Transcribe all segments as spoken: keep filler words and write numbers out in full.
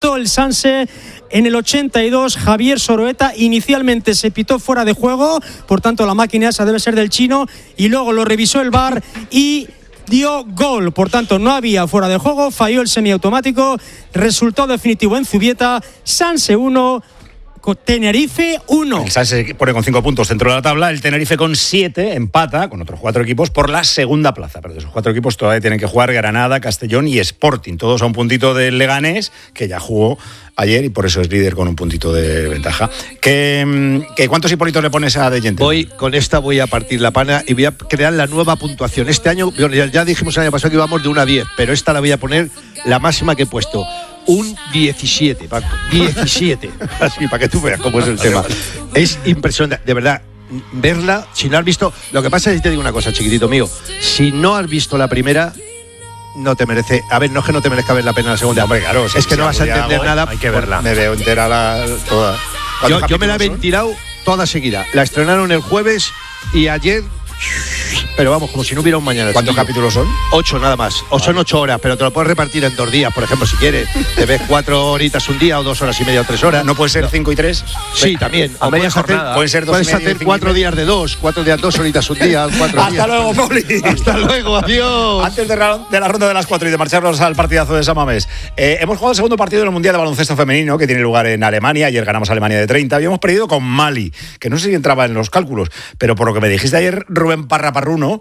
pitó el Sanse en el ochenta y dos, Javier Soroeta. Inicialmente se pitó fuera de juego, por tanto la máquina esa debe ser del chino, y luego lo revisó el V A R y dio gol. Por tanto, no había fuera de juego, falló el semiautomático. Resultado definitivo en Zubieta: Sanse uno, Tenerife uno. El Sanse se pone con cinco puntos dentro de la tabla, el Tenerife con siete, empata con otros cuatro equipos por la segunda plaza. Pero de esos cuatro equipos todavía tienen que jugar Granada, Castellón y Sporting, todos a un puntito del Leganés, que ya jugó ayer y por eso es líder con un puntito de ventaja. ¿Qué, qué, ¿Cuántos hipolitos le pones a De Gente? Voy, con esta voy a partir la pana y voy a crear la nueva puntuación. Este año, ya, ya dijimos el año pasado que íbamos de una a diez, pero esta la voy a poner la máxima que he puesto. Un diecisiete, Paco. diecisiete. Así, para que tú veas cómo es el tema. Es impresionante, de verdad. Verla, si no has visto. Lo que pasa es que te digo una cosa, chiquitito mío. Si no has visto la primera, no te merece. A ver, no es que no te merezca ver la pena la segunda. Hombre, claro, es que no vas a entender voy, nada. Hay que verla. Me veo entera la, toda. Yo, yo me la he ventilado toda seguida. La estrenaron el jueves y ayer. Pero vamos, como si no hubiera un mañana. ¿Cuántos capítulos son? Ocho nada más. O son ocho horas, pero te lo puedes repartir en dos días, por ejemplo, si quieres. Te ves cuatro horitas un día o dos horas y media o tres horas. ¿No puede ser cinco y tres? Sí, también. O puedes hacer, pueden ser dos puedes y medio, hacer cuatro días de dos, cuatro días dos horitas un día, cuatro Hasta días. luego, Poli. Hasta luego, adiós. Antes de la, de la ronda de las cuatro y de marcharnos al partidazo de San Mamés, eh, hemos jugado el segundo partido del Mundial de Baloncesto Femenino, que tiene lugar en Alemania. Ayer ganamos a Alemania de treinta. Habíamos perdido con Mali, que no sé si entraba en los cálculos, pero por lo que me dijiste ayer, Rubén Parraparruno,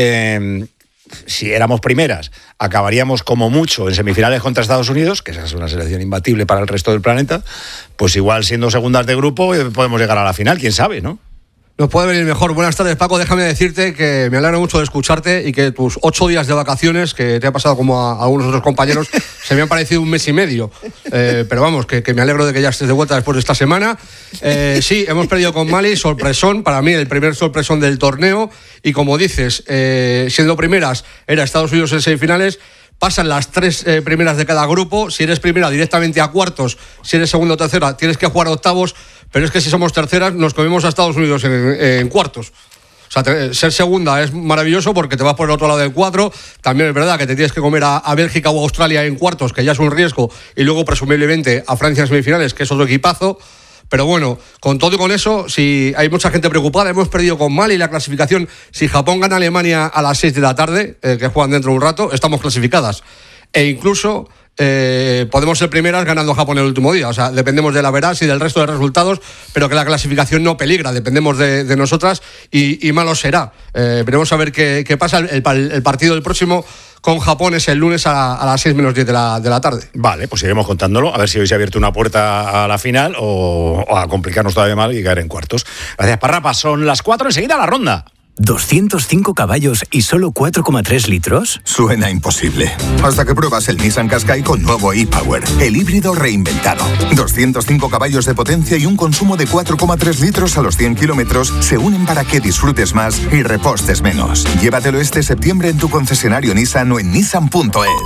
eh, si éramos primeras, acabaríamos como mucho en semifinales contra Estados Unidos, que esa es una selección imbatible para el resto del planeta. Pues igual, siendo segundas de grupo, podemos llegar a la final, quién sabe, ¿no? Nos puede venir mejor. Buenas tardes, Paco. Déjame decirte que me alegro mucho de escucharte y que tus ocho días de vacaciones, que te ha pasado como a algunos otros compañeros, se me han parecido un mes y medio. Eh, pero vamos, que, que me alegro de que ya estés de vuelta después de esta semana. Eh, sí, hemos perdido con Mali, sorpresón, para mí el primer sorpresón del torneo. Y como dices, eh, siendo primeras, era Estados Unidos en semifinales. Pasan las tres eh, primeras de cada grupo. Si eres primera, directamente a cuartos. Si eres segunda o tercera, tienes que jugar a octavos. Pero es que si somos terceras, nos comemos a Estados Unidos en, en cuartos. O sea, te, ser segunda es maravilloso porque te vas por el otro lado del cuadro. También es verdad que te tienes que comer a, a Bélgica o a Australia en cuartos, que ya es un riesgo. Y luego, presumiblemente, a Francia en semifinales, que es otro equipazo. Pero bueno, con todo y con eso, si hay mucha gente preocupada, hemos perdido con Mali la clasificación. Si Japón gana a Alemania a las seis de la tarde, eh, que juegan dentro de un rato, estamos clasificadas. E incluso eh, podemos ser primeras ganando a Japón el último día. O sea, dependemos de la veraz y del resto de resultados, pero que la clasificación no peligra, dependemos de, de nosotras y, y malo será. Eh, veremos a ver qué, qué pasa. El, el, el partido del próximo con Japón es el lunes a, a las seis menos diez de la, de la tarde. Vale, pues iremos contándolo, a ver si hoy se ha abierto una puerta a la final o, o a complicarnos todavía más y caer en cuartos. Gracias, Parrapa. Son las cuatro, enseguida la ronda. ¿doscientos cinco caballos y solo cuatro coma tres litros? Suena imposible. Hasta que pruebas el Nissan Qashqai con nuevo e-Power, el híbrido reinventado. doscientos cinco caballos de potencia y un consumo de cuatro coma tres litros a los cien kilómetros se unen para que disfrutes más y repostes menos. Llévatelo este septiembre en tu concesionario Nissan o en nissan punto es.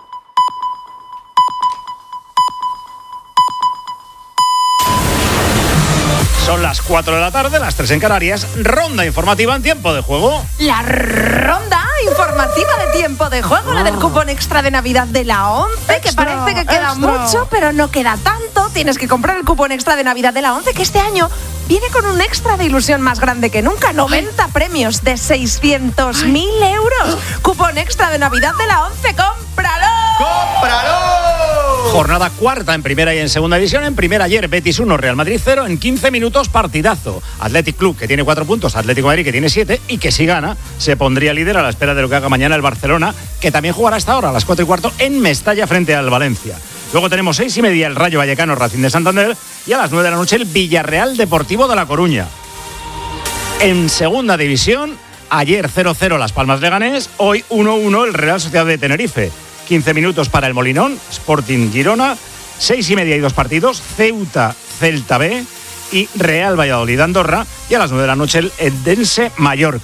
Son las cuatro de la tarde, las tres en Canarias. Ronda informativa en tiempo de juego. La ronda informativa de tiempo de juego, oh. La del cupón extra de Navidad de la ONCE, extra, que parece que queda extra. mucho, pero no queda tanto. Tienes que comprar el cupón extra de Navidad de la ONCE, que este año viene con un extra de ilusión más grande que nunca. noventa Ay. premios de seiscientos mil euros. Cupón extra de Navidad de la ONCE. ¡Cómpralo! ¡Cómpralo! Jornada cuarta en primera y en segunda división. En primera ayer Betis uno, Real Madrid cero. En quince minutos partidazo. Athletic Club, que tiene cuatro puntos, Atlético de Madrid, que tiene siete, y que si gana se pondría líder a la espera de lo que haga mañana el Barcelona, que también jugará hasta ahora a las cuatro y cuarto en Mestalla frente al Valencia. Luego tenemos seis y media el Rayo Vallecano Racing de Santander y a las nueve de la noche el Villarreal Deportivo de La Coruña. En segunda división, ayer cero cero Las Palmas Leganés, hoy uno uno el Real Sociedad de Tenerife. quince minutos para el Molinón, Sporting Girona, seis y media y dos partidos, Ceuta Celta B y Real Valladolid Andorra, y a las nueve de la noche el Edense Mallorca.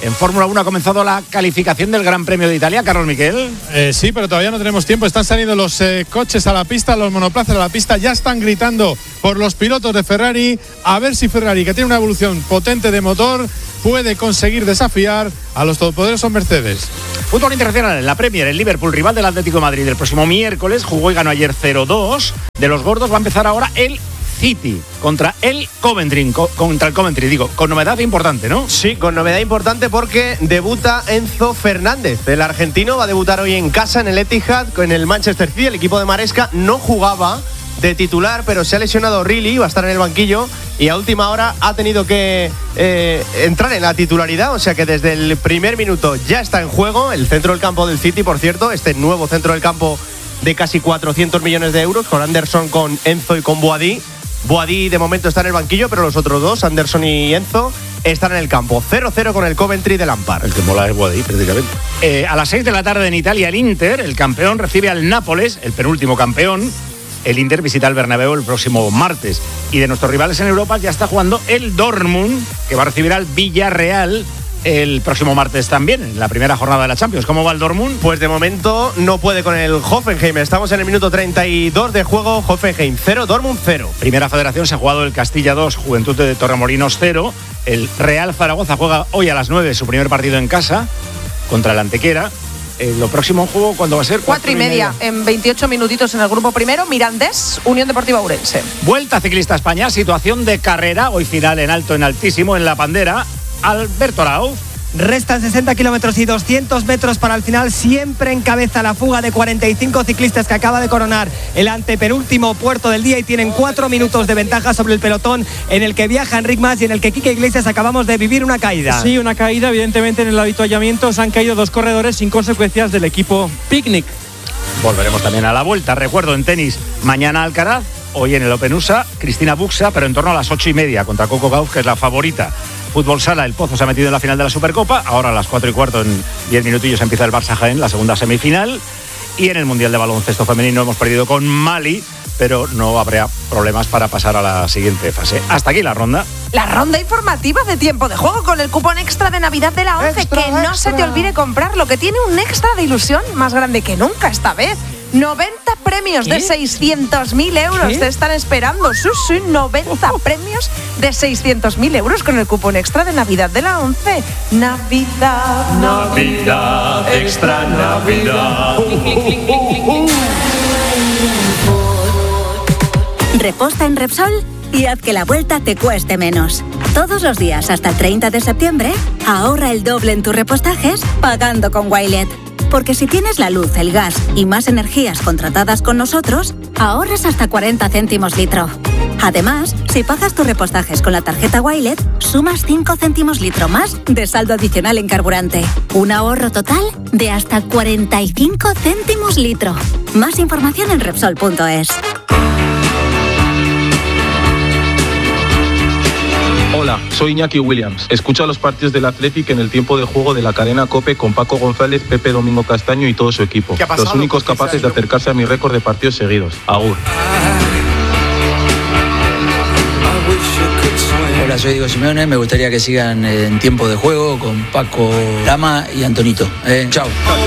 En Fórmula uno ha comenzado la calificación del Gran Premio de Italia. Carlos Miquel. Eh, sí, pero todavía no tenemos tiempo. Están saliendo los eh, coches a la pista, los monoplazas a la pista. Ya están gritando por los pilotos de Ferrari. A ver si Ferrari, que tiene una evolución potente de motor, puede conseguir desafiar a los todopoderosos Mercedes. Fútbol internacional en la Premier. El Liverpool, rival del Atlético de Madrid el próximo miércoles, jugó y ganó ayer cero dos. De los gordos va a empezar ahora el City contra el Coventry, co- contra el Coventry, digo, con novedad importante, ¿no? Sí, con novedad importante porque debuta Enzo Fernández. El argentino va a debutar hoy en casa en el Etihad con el Manchester City. El equipo de Maresca no jugaba de titular, pero se ha lesionado Riley, va a estar en el banquillo y a última hora ha tenido que eh, entrar en la titularidad, o sea que desde el primer minuto ya está en juego el centro del campo del City, por cierto, este nuevo centro del campo de casi cuatrocientos millones de euros, con Anderson, con Enzo y con Boadí. Boadí de momento está en el banquillo, pero los otros dos, Anderson y Enzo, están en el campo. cero cero con el Coventry de Lampard. El que mola es Boadí, prácticamente. Eh, a las seis de la tarde en Italia, el Inter, el campeón, recibe al Nápoles, el penúltimo campeón. El Inter visita el Bernabéu el próximo martes. Y de nuestros rivales en Europa ya está jugando el Dortmund, que va a recibir al Villarreal el próximo martes también, en la primera jornada de la Champions. ¿Cómo va el Dortmund? Pues de momento no puede con el Hoffenheim. Estamos en el minuto treinta y dos de juego. Hoffenheim cero, Dortmund cero. Primera Federación se ha jugado el Castilla dos, Juventud de Torremolinos cero. El Real Zaragoza juega hoy a las nueve su primer partido en casa contra el Antequera. Eh, lo próximo juego, ¿cuándo va a ser? Cuatro y media, en veintiocho minutitos en el grupo primero. Mirandés, Unión Deportiva Ourense. Vuelta Ciclista España, situación de carrera, hoy final en alto, en altísimo, en la Pandera. Alberto Arauz. Restan sesenta kilómetros y doscientos metros para el final. Siempre encabeza la fuga de cuarenta y cinco ciclistas que acaba de coronar el antepenúltimo puerto del día y tienen cuatro minutos de ventaja sobre el pelotón en el que viaja Enric Mas y en el que Quique Iglesias acabamos de vivir una caída. Sí, una caída, evidentemente en el avituallamiento se han caído dos corredores sin consecuencias del equipo Picnic. Volveremos también a la vuelta. Recuerdo en tenis, mañana Alcaraz, hoy en el Open U S A, Cristina Buxa, pero en torno a las ocho y media contra Coco Gauff, que es la favorita. Fútbol Sala, el Pozo se ha metido en la final de la Supercopa. Ahora a las cuatro y cuarto, en diez minutillos, empieza el Barça Jaén, la segunda semifinal. Y en el Mundial de Baloncesto Femenino hemos perdido con Mali, pero no habrá problemas para pasar a la siguiente fase. Hasta aquí la ronda. La ronda informativa de tiempo de juego con el cupón extra de Navidad de la ONCE. Extra, que no extra. se te olvide comprarlo, que tiene un extra de ilusión más grande que nunca esta vez. noventa premios ¿Qué? de seiscientos mil euros ¿Qué? te están esperando. Sí, sí, noventa premios de seiscientos mil euros con el cupón extra de Navidad de la ONCE. Navidad, Navidad, extra Navidad. Reposta en Repsol y haz que la vuelta te cueste menos. Todos los días hasta el treinta de septiembre, ahorra el doble en tus repostajes pagando con Wilet. Porque si tienes la luz, el gas y más energías contratadas con nosotros, ahorras hasta cuarenta céntimos litro. Además, si pagas tus repostajes con la tarjeta Wilet, sumas cinco céntimos litro más de saldo adicional en carburante. Un ahorro total de hasta cuarenta y cinco céntimos litro. Más información en Repsol punto es. Hola, soy Iñaki Williams. Escucha los partidos del Athletic en el tiempo de juego de la cadena COPE con Paco González, Pepe Domingo Castaño y todo su equipo. Los únicos capaces de acercarse a mi récord de partidos seguidos. Agur. Hola, soy Diego Simeone. Me gustaría que sigan en tiempo de juego con Paco Lama y Antonito. Eh, chao.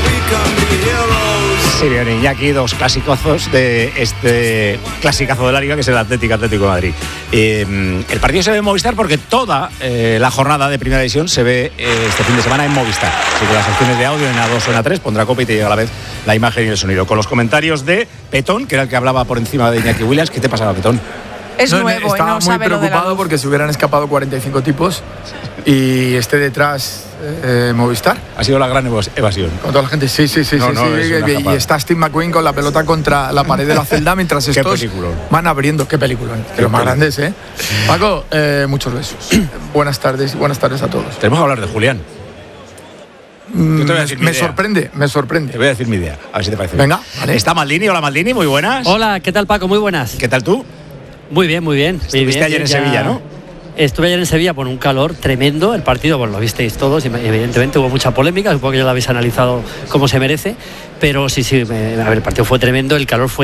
Simeone Iñaki, dos clasicazos de este clasicazo de la Liga, que es el Atlético Atlético de Madrid. Eh, el partido se ve en Movistar porque toda eh, la jornada de Primera División se ve eh, este fin de semana en Movistar. Así que las opciones de audio en A dos o en A tres pondrá Copa y te llega a la vez la imagen y el sonido. Con los comentarios de Petón, que era el que hablaba por encima de Iñaki Williams. ¿Qué te pasaba, Petón? Es no, nuevo, estaba no muy sabe lo de la preocupado luz. porque se hubieran escapado cuarenta y cinco tipos y esté detrás eh, Movistar. Ha sido la gran evasión. Con toda la gente, sí, sí, sí, No, sí, no, sí. es una Y, y escapada. está Steve McQueen con la pelota contra la pared de la celda mientras Qué estos peliculón. van abriendo. Qué película, de los más grandes, ¿eh? Paco, eh, muchos besos. Buenas tardes y buenas tardes a todos. Tenemos que hablar de Julián. Mm, Yo te voy a decir mi me idea. sorprende, me sorprende. Te voy a decir mi idea, a ver si te parece. Venga, bien. vale. Está Maldini. Hola, Maldini, muy buenas. Hola, ¿qué tal, Paco? Muy buenas. ¿Qué tal tú? Muy bien, muy bien. Estuviste Muy bien, ayer en ya- Sevilla, ¿no? Estuve ayer en Sevilla por un calor tremendo. El partido, bueno, lo visteis todos y evidentemente hubo mucha polémica. Supongo que ya lo habéis analizado como se merece. Pero sí, sí, me- a ver, el partido fue tremendo. El calor fue tre-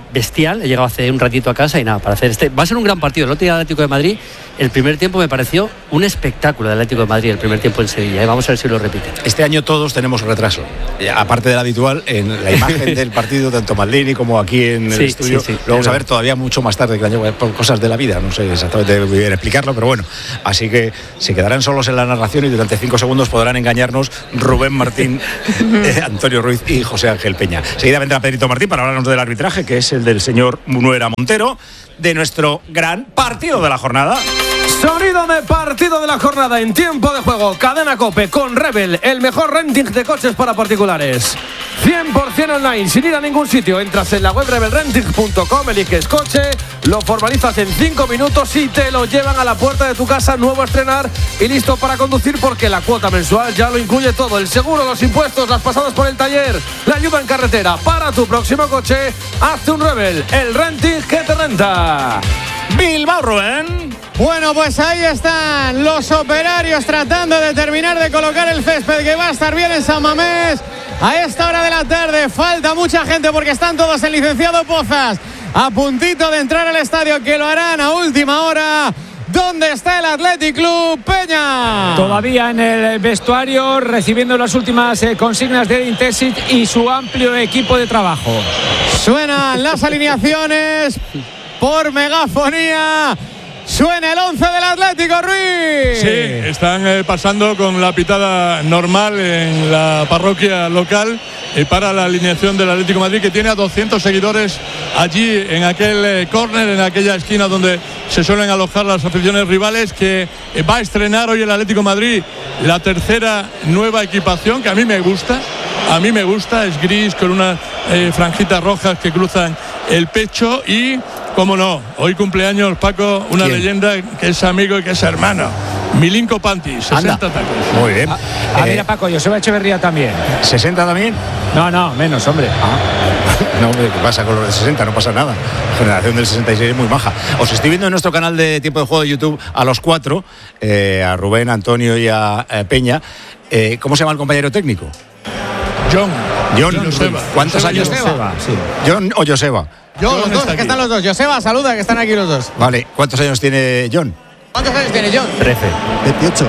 bestial. He llegado hace un ratito a casa y nada, para hacer este. Va a ser un gran partido. El otro día Atlético de Madrid, el primer tiempo me pareció un espectáculo del Atlético de Madrid, el primer tiempo en Sevilla. ¿eh? Vamos a ver si lo repite. Este año todos tenemos retraso. Aparte del habitual, en la imagen del partido, tanto Maldini como aquí en el Sí, estudio, sí, sí, lo vamos es a ver todavía mucho más tarde que el año, por cosas de la vida. No sé exactamente muy bien explicarlo, pero bueno. Así que se quedarán solos en la narración y durante cinco segundos podrán engañarnos Rubén Martín, eh, Antonio Ruiz y José Ángel Peña. Seguida vendrá Pedrito Martín para hablarnos del arbitraje, que es el del señor Munuera Montero, de nuestro gran partido de la jornada. Sonido de partido de la jornada en tiempo de juego. Cadena COPE con Rebel, el mejor renting de coches para particulares. cien por ciento online, sin ir a ningún sitio. Entras en la web rebel renting punto com, eliges coche, lo formalizas en cinco minutos y te lo llevan a la puerta de tu casa, nuevo a estrenar y listo para conducir, porque la cuota mensual ya lo incluye todo. El seguro, los impuestos, las pasadas por el taller, la ayuda en carretera. Para tu próximo coche, hazte un Rebel, el renting que te renta. Bilbao, Rubén. Bueno, pues ahí están los operarios tratando de terminar de colocar el césped, que va a estar bien en San Mamés. A esta hora de la tarde falta mucha gente porque están todos en Licenciado Pozas a puntito de entrar al estadio, que lo harán a última hora. ¿Dónde está el Athletic Club, Peña? Todavía en el vestuario, recibiendo las últimas eh, consignas de Intesit y su amplio equipo de trabajo. Suenan las alineaciones por megafonía. Suena el once del Atlético, Ruiz. Sí, están eh, pasando con la pitada normal en la parroquia local eh, para la alineación del Atlético de Madrid, que tiene a doscientos seguidores allí en aquel eh, córner, en aquella esquina donde se suelen alojar las aficiones rivales, que eh, va a estrenar hoy el Atlético de Madrid la tercera nueva equipación, que a mí me gusta. A mí me gusta, es gris con unas eh, franjitas rojas que cruzan el pecho y, cómo no, hoy cumpleaños, Paco, una ¿Quién? leyenda que es amigo y que es hermano. Milinko Panti, sesenta tacos. Muy bien. Ah, ah, mira, Paco, Joseba Echeverría también. ¿sesenta también? No, no, menos, hombre. Ah. No, hombre, ¿qué pasa con los de sesenta? No pasa nada. La generación del sesenta y seis es muy maja. Os estoy viendo en nuestro canal de Tiempo de Juego de YouTube a los cuatro, eh, a Rubén, a Antonio y a eh, Peña. Eh, ¿Cómo se llama el compañero técnico? John. John, John Joseba. ¿Cuántos Joseba, años? Joseba, sí. John o Joseba. Yo, los dos, que están los dos. Joseba, saluda, que están aquí los dos. Vale, ¿cuántos años tiene John? ¿Cuántos años tiene John? trece. veintiocho.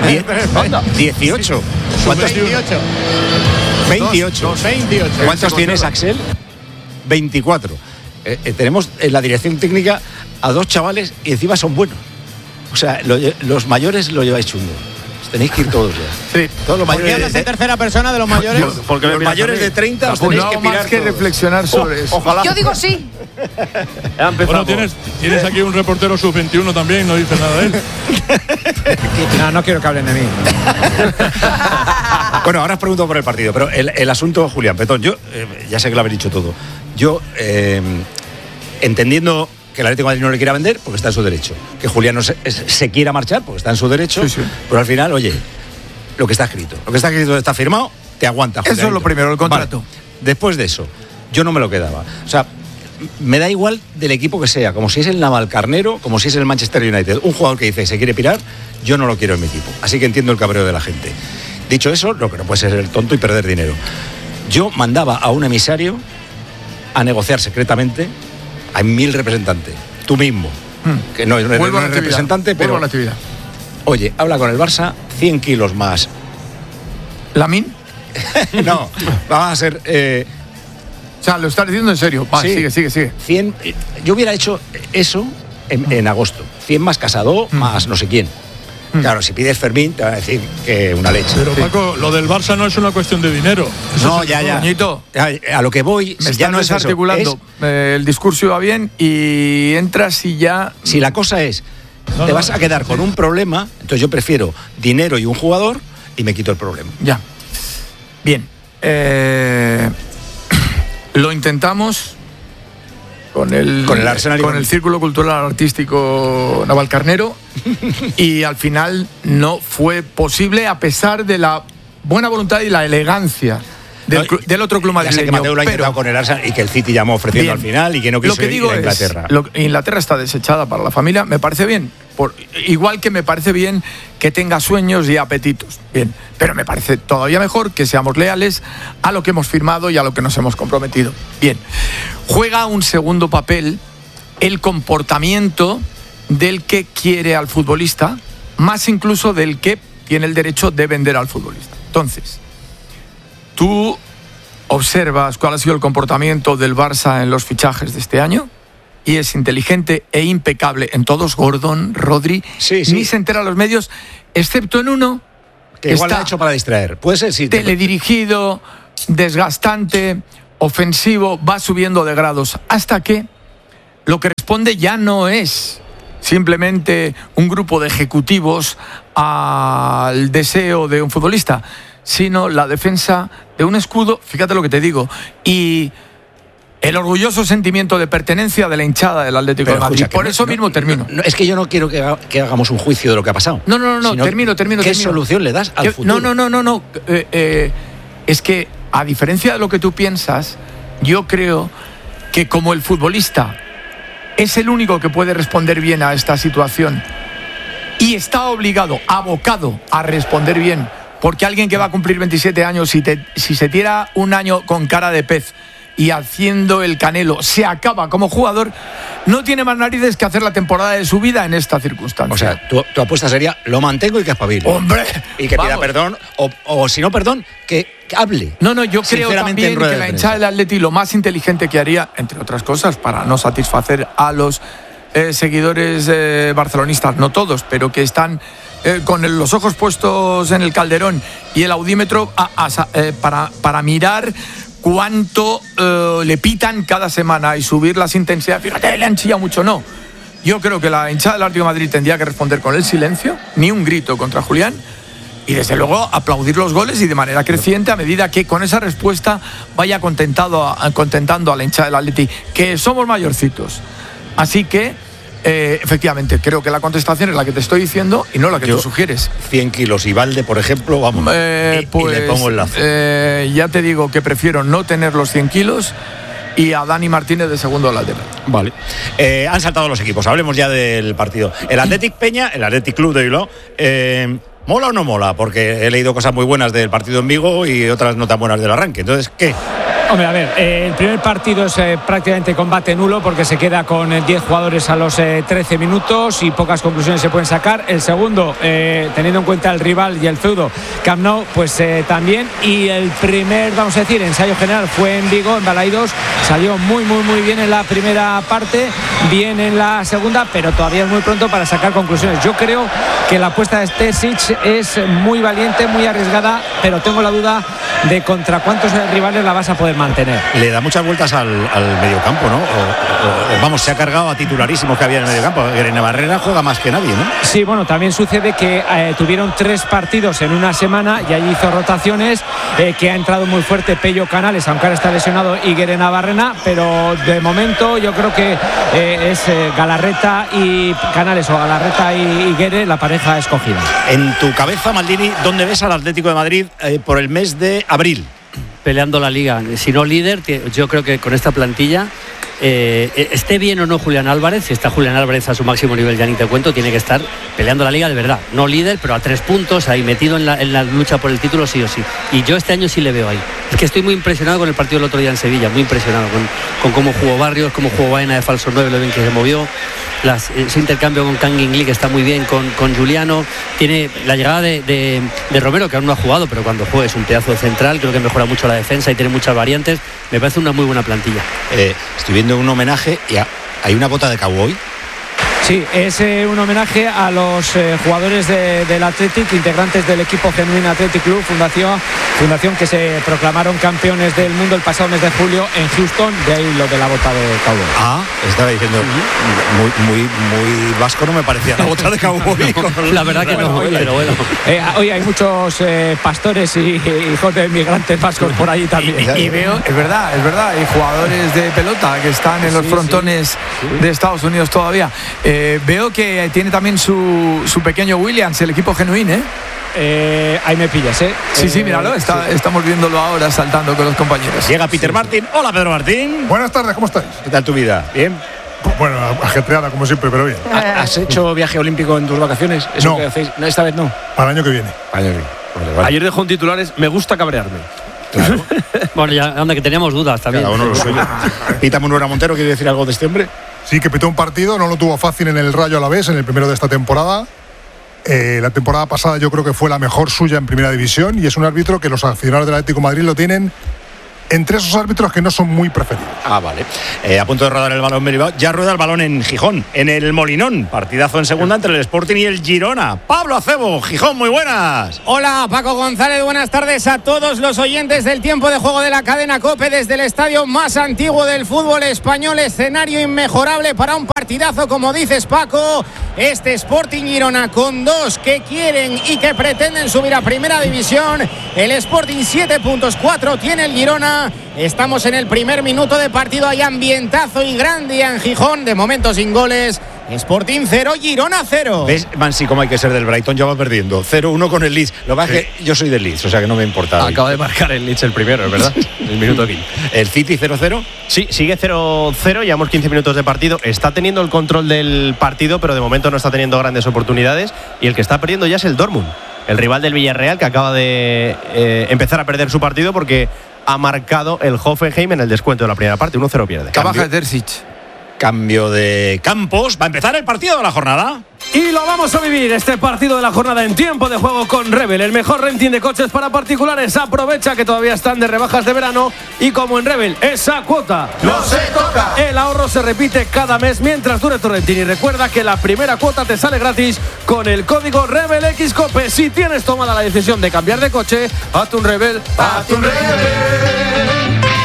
dieciocho. ¿Cuántos? veintiocho. veintiocho. veintiocho. ¿Cuántos tienes, Axel? veinticuatro. Eh, eh, tenemos en la dirección técnica a dos chavales y encima son buenos. O sea, lo, los mayores lo lleváis chungo. Tenéis que ir todos ya. Sí. Todos los ¿Por qué mayores. hablas de, en tercera persona de los mayores? Yo, porque los mayores de treinta os tenéis no que hago pirar más que todos. reflexionar sobre Oh, eso. ojalá. Yo digo sí. Bueno, tienes, tienes aquí un reportero sub veintiuno también, no dice nada de él. No, no quiero que hablen de mí. Bueno, ahora os pregunto por el partido, pero el, el asunto, Julián Petón, yo eh, ya sé que lo habéis dicho todo. Yo, eh, entendiendo que el Atlético de Madrid no le quiera vender, porque está en su derecho. Que Julián no se, se quiera marchar, porque está en su derecho. Sí, sí. Pero al final, oye, lo que está escrito. Lo que está escrito está firmado, te aguanta, Julián. Eso es lo primero, el contrato. Vale. Después de eso, yo no me lo quedaba. O sea, me da igual del equipo que sea, como si es el Navalcarnero, como si es el Manchester United. Un jugador que dice que se quiere pirar, yo no lo quiero en mi equipo. Así que entiendo el cabreo de la gente. Dicho eso, lo que no puede ser ser tonto y perder dinero. Yo mandaba a un emisario a negociar secretamente. Hay mil representantes. Tú mismo, hmm. que no, no, no eres representante, pero... Vuelvo a la actividad. Oye, habla con el Barça, cien kilos más. ¿Lamin? No, vamos a ser... Eh, o sea, lo estás diciendo en serio. Va, sí, sigue, sigue, sigue. cien, yo hubiera hecho eso en, en agosto. cien más Casado, hmm. más no sé quién. Claro, si pides Fermín, te van a decir que una leche. Pero Paco, lo del Barça no es una cuestión de dinero. Eso no, ya, ya. Ñito, a, a lo que voy, me ya no es articulando. Es, eh, el discurso va bien y entras y ya. Si la cosa es, no, te no, vas a quedar sí. con un problema, entonces yo prefiero dinero y un jugador y me quito el problema. Ya. Bien. Eh, lo intentamos. Con el, con el Arsenal y con con el Círculo Cultural Artístico Navalcarnero y al final no fue posible a pesar de la buena voluntad y la elegancia del, no, del otro club madrileño. Ya sé que Mateo lo ha intentado con el Arsenal y que el City llamó ofreciendo bien. Al final y que no quiso lo que ir digo a Inglaterra. Es, lo, Inglaterra está desechada para la familia, me parece bien. Por, igual que me parece bien que tenga sueños y apetitos, bien, pero me parece todavía mejor que seamos leales a lo que hemos firmado y a lo que nos hemos comprometido. Bien, juega un segundo papel el comportamiento del que quiere al futbolista, más incluso del que tiene el derecho de vender al futbolista. Entonces, tú observas cuál ha sido el comportamiento del Barça en los fichajes de este año y es inteligente e impecable en todos. Gordon, Rodri, sí, sí. Ni se entera a los medios, excepto en uno que igual lo ha hecho para distraer. Puede ser, sí. Teledirigido, desgastante, ofensivo, va subiendo de grados hasta que lo que responde ya no es simplemente un grupo de ejecutivos al deseo de un futbolista, sino la defensa de un escudo, fíjate lo que te digo, y el orgulloso sentimiento de pertenencia de la hinchada del Atlético de Madrid. Por no, eso mismo no, termino. No, no, es que yo no quiero que, haga, que hagamos un juicio de lo que ha pasado. No, no, no, no termino, termino. ¿Qué termino. solución le das al que, futuro? No, no, no, no, no. Eh, eh, es que, a diferencia de lo que tú piensas, yo creo que como el futbolista es el único que puede responder bien a esta situación y está obligado, abocado a responder bien, porque alguien que va a cumplir veintisiete años, si, te, si se tira un año con cara de pez y haciendo el Canelo se acaba como jugador, no tiene más narices que hacer la temporada de su vida en esta circunstancia. O sea, tu, tu apuesta sería lo mantengo y que espabile. ¡Hombre! Y que vamos. pida perdón, o, o si no perdón, que, que hable. No, no, yo creo también que la hinchada del Atleti lo más inteligente que haría, entre otras cosas, para no satisfacer a los eh, seguidores eh, barcelonistas, no todos, pero que están eh, con el, los ojos puestos en el Calderón y el audímetro a, a, eh, para, para mirar cuánto eh, le pitan cada semana y subir las intensidades. Fíjate, le han chillado mucho, no. Yo creo que la hinchada del Atlético de Madrid tendría que responder con el silencio, ni un grito contra Julián, y desde luego aplaudir los goles y de manera creciente a medida que con esa respuesta vaya contentado a, contentando a la hinchada del Atleti, que somos mayorcitos. Así que, eh, efectivamente, creo que la contestación es la que te estoy diciendo y no la que Yo, tú sugieres. cien kilos y Valde, por ejemplo, vamos, eh, y, pues, y le pongo el lazo. Eh, ya te digo que prefiero no tener los cien kilos y a Dani Martínez de segundo lateral. Vale. Eh, han saltado los equipos, hablemos ya del partido. El Athletic Peña, el Athletic Club de Bilbao, eh, ¿mola o no mola? Porque he leído cosas muy buenas del partido en Vigo y otras no tan buenas del arranque. Entonces, ¿qué? Hombre, a ver, eh, el primer partido es eh, prácticamente combate nulo porque se queda con eh, diez jugadores a los eh, trece minutos y pocas conclusiones se pueden sacar. El segundo, eh, teniendo en cuenta el rival y el feudo, Camp Nou, pues eh, también. Y el primer, vamos a decir, ensayo general fue en Vigo, en Balaidos. Salió muy, muy, muy bien en la primera parte, bien en la segunda, pero todavía es muy pronto para sacar conclusiones. Yo creo que la apuesta de Terzic es muy valiente, muy arriesgada, pero tengo la duda de contra cuántos rivales la vas a poder mantener. Le da muchas vueltas al, al mediocampo, ¿no? O, o, o, vamos, se ha cargado a titularísimos que había en el mediocampo. Irene Barrera juega más que nadie, ¿no? Sí, bueno, también sucede que eh, tuvieron tres partidos en una semana y allí hizo rotaciones, eh, que ha entrado muy fuerte Pello Canales, aunque ahora está lesionado, y Irene Barrena, pero de momento yo creo que eh, es eh, Galarreta y Canales o Galarreta y Higuere la pareja escogida. En tu cabeza, Maldini, ¿dónde ves al Atlético de Madrid eh, por el mes de abril? Peleando la liga, si no líder, yo creo que con esta plantilla, eh, esté bien o no Julián Álvarez, si está Julián Álvarez a su máximo nivel, ya ni te cuento, tiene que estar peleando la liga de verdad, no líder, pero a tres puntos, ahí metido en la, en la lucha por el título sí o sí, y yo este año sí le veo ahí. Es que estoy muy impresionado con el partido del otro día en Sevilla, muy impresionado con, con cómo jugó Barrios, cómo jugó Baena de falso nueve, lo bien que se movió, las, ese intercambio con Kangin Lee que está muy bien, con, con Juliano, tiene la llegada de, de, de Romero, que aún no ha jugado, pero cuando juegue es un pedazo de central, creo que mejora mucho la defensa y tiene muchas variantes, me parece una muy buena plantilla. Eh, estoy viendo un homenaje y a, hay una bota de cowboy. Sí, es eh, un homenaje a los eh, jugadores de, del Athletic, integrantes del equipo Genuine Athletic Club, fundación, fundación que se proclamaron campeones del mundo el pasado mes de julio en Houston, de ahí lo de la bota de cowboy. Ah, estaba diciendo, muy, muy, muy vasco no me parecía la bota de cowboy. La verdad que no, pero bueno. Eh, hoy hay muchos eh, pastores y hijos de migrantes vascos por allí también. Y, y veo, es verdad, es verdad, hay jugadores de pelota que están en los sí, frontones sí, sí. de Estados Unidos todavía. Eh, Eh, veo que tiene también su, su pequeño Williams, el equipo Genuine, ¿eh? Eh, ahí me pillas, ¿eh? Sí, sí, míralo, está, sí. Estamos viéndolo ahora saltando con los compañeros. Llega Peter sí, Martín. Sí. Hola, Pedro Martín. Buenas tardes, ¿cómo estáis? ¿Qué tal tu vida? ¿Bien? Bueno, ajetreada como siempre, pero bien. ¿Has hecho viaje olímpico en tus vacaciones? ¿Eso No. que hacéis? No, esta vez no. Para el año que viene. Para el año que viene. Vale, vale. Ayer dejó un titulares, me gusta cabrearme. Claro. Bueno, ya anda que teníamos dudas también. Cada uno lo suyo. Pita Munera Montero, ¿quiere decir algo de este hombre? Sí, que pitó un partido, no lo tuvo fácil en el Rayo Alavés, en el primero de esta temporada. Eh, la temporada pasada yo creo que fue la mejor suya en Primera División y es un árbitro que los aficionados del Atlético de Madrid lo tienen entre esos árbitros que no son muy preferidos. Ah, vale. Eh, a punto de rodar el balón Bilbao. Ya rueda el balón en Gijón, en el Molinón. Partidazo en segunda entre el Sporting y el Girona. Pablo Acebo, Gijón, muy buenas. Hola, Paco González, buenas tardes a todos los oyentes del tiempo de juego de la cadena COPE desde el estadio más antiguo del fútbol español. Escenario inmejorable para un partidazo, como dices, Paco. Este Sporting Girona con dos que quieren y que pretenden subir a Primera División. El Sporting siete puntos, cuatro tiene el Girona. Estamos en el primer minuto de partido. Hay ambientazo y grande en Gijón. De momento sin goles. Sporting cero, Girona cero. ¿Ves, Mansi, cómo hay que ser del Brighton? Ya va perdiendo. cero uno con el Leeds. Lo que pasa es que yo soy del Leeds, o sea que no me importa. Acaba de marcar el Leeds el primero, es verdad. El minuto quince. ¿El City cero cero? Sí, sigue cero cero. Llevamos quince minutos de partido. Está teniendo el control del partido, pero de momento no está teniendo grandes oportunidades. Y el que está perdiendo ya es el Dortmund, el rival del Villarreal, que acaba de eh, empezar a perder su partido porque ha marcado el Hoffenheim en el descuento de la primera parte. uno cero pierde. Trabaja Terzic. Cambio de campos. Va a empezar el partido de la jornada. Y lo vamos a vivir, este partido de la jornada en tiempo de juego con Rebel, el mejor renting de coches para particulares. Aprovecha que todavía están de rebajas de verano y como en Rebel, esa cuota no se toca. El ahorro se repite cada mes mientras dure tu renting. Y recuerda que la primera cuota te sale gratis con el código RebelXCOPE. Si tienes tomada la decisión de cambiar de coche, hazte un Rebel, hazte un Rebel.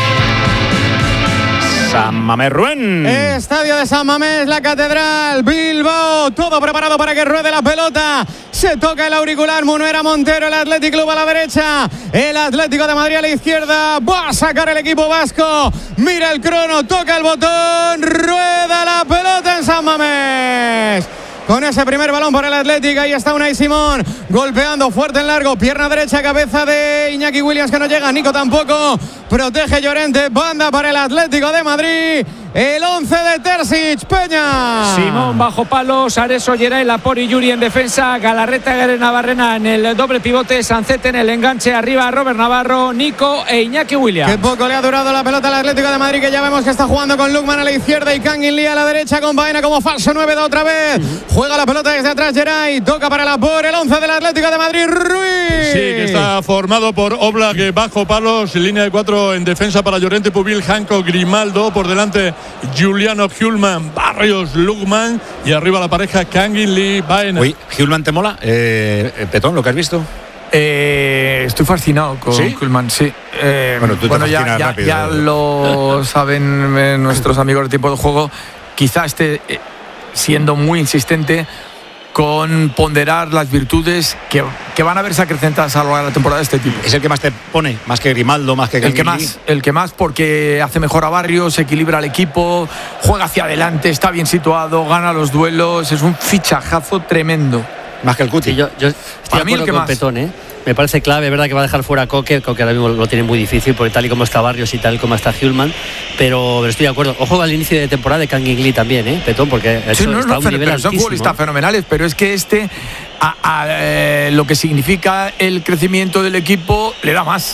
San Mamés Ruén. Estadio de San Mamés, la Catedral, Bilbao, todo preparado para que ruede la pelota. Se toca el auricular, Munera Montero, el Athletic Club a la derecha, el Atlético de Madrid a la izquierda. Va a sacar el equipo vasco. Mira el crono, toca el botón, rueda la pelota en San Mamés. Con ese primer balón para el Atlético, ahí está Unai Simón, golpeando fuerte en largo, pierna derecha, cabeza de Iñaki Williams que no llega, Nico tampoco, protege Llorente, banda para el Atlético de Madrid, el once de Terzic, Peña. Simón bajo palos, Areso, Geray, Lapori, Yuri en defensa, Galarreta, Garena Barrena en el doble pivote, Sancete en el enganche, arriba Robert Navarro, Nico e Iñaki Williams. Qué poco le ha durado la pelota al Atlético de Madrid, que ya vemos que está jugando con Lukman a la izquierda y Kangin Lee a la derecha, con Baena como falso nueve de otra vez. Juega la pelota desde atrás Geray, toca para Lapor, el once del Atlético de Madrid, Ruiz. Sí, que está formado por Oblak bajo palos, línea de cuatro en defensa para Llorente, Pubil, Hancock, Grimaldo, por delante Juliano Hjulman, Barrios, Lukman y arriba la pareja Kangin Lee, Baena. Uy, ¿Hjulman te mola? Eh, Petón, ¿lo que has visto? Eh, estoy fascinado con ¿Sí? Hjulman, sí. Eh, bueno, tú te bueno, ya, fascinas ya, rápido. ya lo saben eh, nuestros amigos de tiempo de juego. Quizá esté eh, siendo muy insistente con ponderar las virtudes que, que van a verse acrecentadas a lo largo de la temporada de este tipo. ¿Es el que más te pone? ¿Más que Grimaldo, más que El que Kangin Lee? más, el que más porque hace mejor a Barrios, equilibra al equipo, juega hacia adelante, está bien situado, gana los duelos, es un fichajazo tremendo. Más que el Cuti. Sí, yo, yo estoy Para de mí el acuerdo que con más. Petón, ¿eh? Me parece clave, es verdad que va a dejar fuera a Coque, Coque ahora mismo lo tiene muy difícil, porque tal y como está Barrios y tal y como está Hjulman, pero, pero estoy de acuerdo. Ojo al inicio de temporada de Kangin Lee también, ¿eh? Petón, porque ha Sí, hecho, no, está no, a un pero nivel son altísimo. futbolistas fenomenales, pero es que este, a, a, eh, lo que significa el crecimiento del equipo, le da más.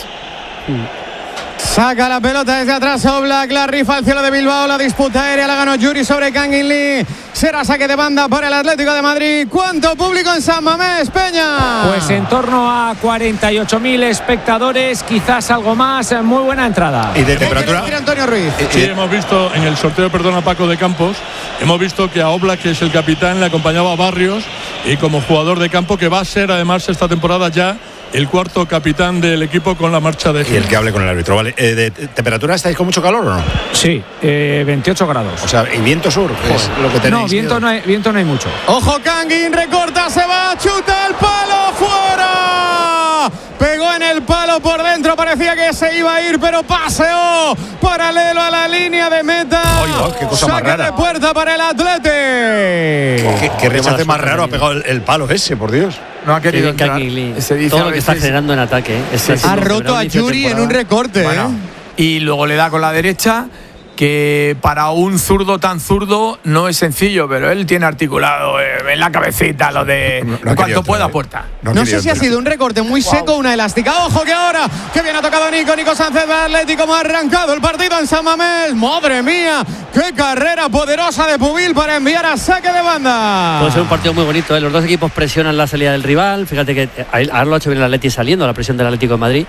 Saca la pelota desde atrás Oblak, la rifa al cielo de Bilbao, la disputa aérea la ganó Yuri sobre Kangin Lee. Será saque de banda para el Atlético de Madrid. ¿Cuánto público en San Mamés, Peña? Pues en torno a cuarenta y ocho mil espectadores, quizás algo más. Muy buena entrada. ¿Y de ¿Qué temperatura? quiere decir Antonio Ruiz? Sí, hemos visto en el sorteo, perdona Paco, de Campos, hemos visto que a Oblak, que es el capitán, le acompañaba a Barrios y como jugador de campo, que va a ser además esta temporada ya el cuarto capitán del equipo con la marcha de Y el que hable con el árbitro, ¿vale? Eh, ¿De temperatura estáis con mucho calor o no? Sí, eh, veintiocho grados. O sea, ¿y viento sur? Es lo que tenéis. No, viento no, hay, viento no hay mucho. Ojo, Kangin, recorta, se va, chuta el palo, fuera. Pegó en el palo por dentro, parecía que se iba a ir, pero paseó paralelo a la línea de meta. Oye, qué cosa más Saque rara. de puerta para el Atleti. ¿Qué, qué rechace más raro ha pegado el, el palo ese, por Dios? No ha querido Sí, entrar. Kangin Lee. Se dice Todo a lo que está veces- generando en ataque. ¿eh? Está Ha siendo roto fenomenal a inicio de Yuri en temporada. un recorte. Bueno, ¿eh? y luego le da con la derecha que para un zurdo tan zurdo no es sencillo, pero él tiene articulado eh, en la cabecita lo de no, no en cuanto pueda puerta. No, no sé si ha sido un recorte muy wow. seco, una elástica. Ojo que ahora, que bien ha tocado Nico, Nico Sánchez de Atlético, como ha arrancado el partido en San Mamés. Madre mía, qué carrera poderosa de Pubil para enviar a saque de banda. Puede ser un partido muy bonito, ¿eh? Los dos equipos presionan la salida del rival. Fíjate que ahora lo ha hecho bien el Atleti saliendo a la presión del Atlético de Madrid.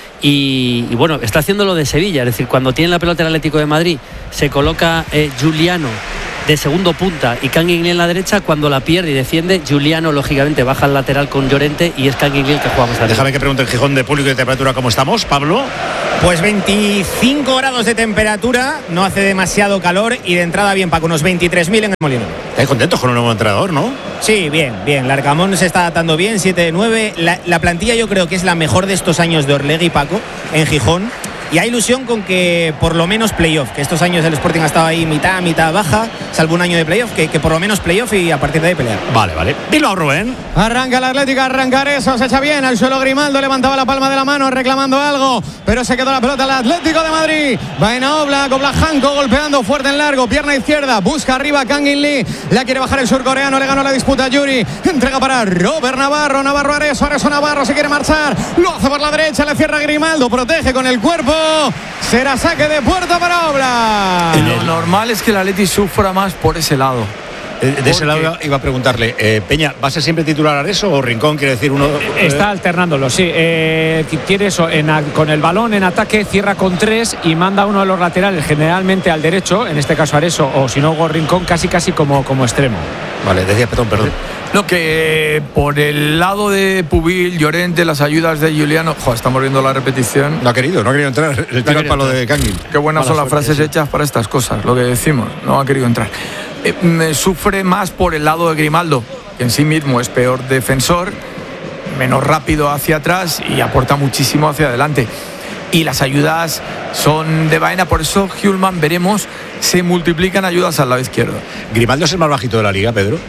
Y, y bueno, está haciendo lo de Sevilla, es decir, cuando tiene la pelota el Atlético de Madrid, se coloca eh, Giuliano de segundo punta y Canguilí en la derecha. Cuando la pierde y defiende, Giuliano lógicamente baja al lateral con Llorente y es Canguilí el que juega más arriba. Déjame que pregunte el Gijón de público y de temperatura, ¿cómo estamos, Pablo? Pues veinticinco grados de temperatura, no hace demasiado calor y de entrada bien, Paco, unos veintitrés mil en el Molino. ¿Estáis contentos con un nuevo entrenador, no? Sí, bien, bien. Larcamón se está adaptando bien, siete de nueve. La, la plantilla yo creo que es la mejor de estos años de Orlegui, Paco, en Gijón. Y hay ilusión con que por lo menos playoff, que estos años el Sporting ha estado ahí mitad, mitad baja, salvo un año de playoff, que, que por lo menos playoff y a partir de ahí pelear. Vale, vale. Dilo, Rubén. Arranca el Atlético, arrancar eso, se echa bien, al suelo Grimaldo, levantaba la palma de la mano reclamando algo, pero se quedó la pelota al Atlético de Madrid. Baena Oblak, Oblajanko golpeando fuerte en largo, pierna izquierda, busca arriba Canguilí, la quiere bajar el surcoreano, le ganó la disputa a Yuri, entrega para Robert Navarro, Navarro Areso, Areso Navarro se quiere marchar, lo hace por la derecha, le cierra Grimaldo, protege con el cuerpo. Será saque de puerta para Oblak. Lo normal es que el Atleti sufra más por ese lado. De Porque... ese lado iba a preguntarle, eh, Peña, ¿va a ser siempre titular Areso o Rincón? Quiere decir uno. Eh, está alternándolo, sí. Eh, quiere eso, en a, con el balón en ataque, cierra con tres y manda uno de los laterales, generalmente al derecho, en este caso Areso, o si no, Rincón, casi casi como, como extremo. Vale, decía, perdón, perdón. No, que eh, por el lado de Pubil, Llorente, las ayudas de Giuliano. Joder, estamos viendo la repetición. No ha querido, no ha querido entrar. El tiro al palo de Canguilí. Qué buenas son las frases sí. hechas para estas cosas, lo que decimos. No ha querido entrar. Eh, me sufre más por el lado de Grimaldo, que en sí mismo es peor defensor, menos rápido hacia atrás y aporta muchísimo hacia adelante. Y las ayudas son de Baena, por eso Hjulman, veremos, se multiplican ayudas al lado izquierdo. ¿Grimaldo es el más bajito de la liga, Pedro?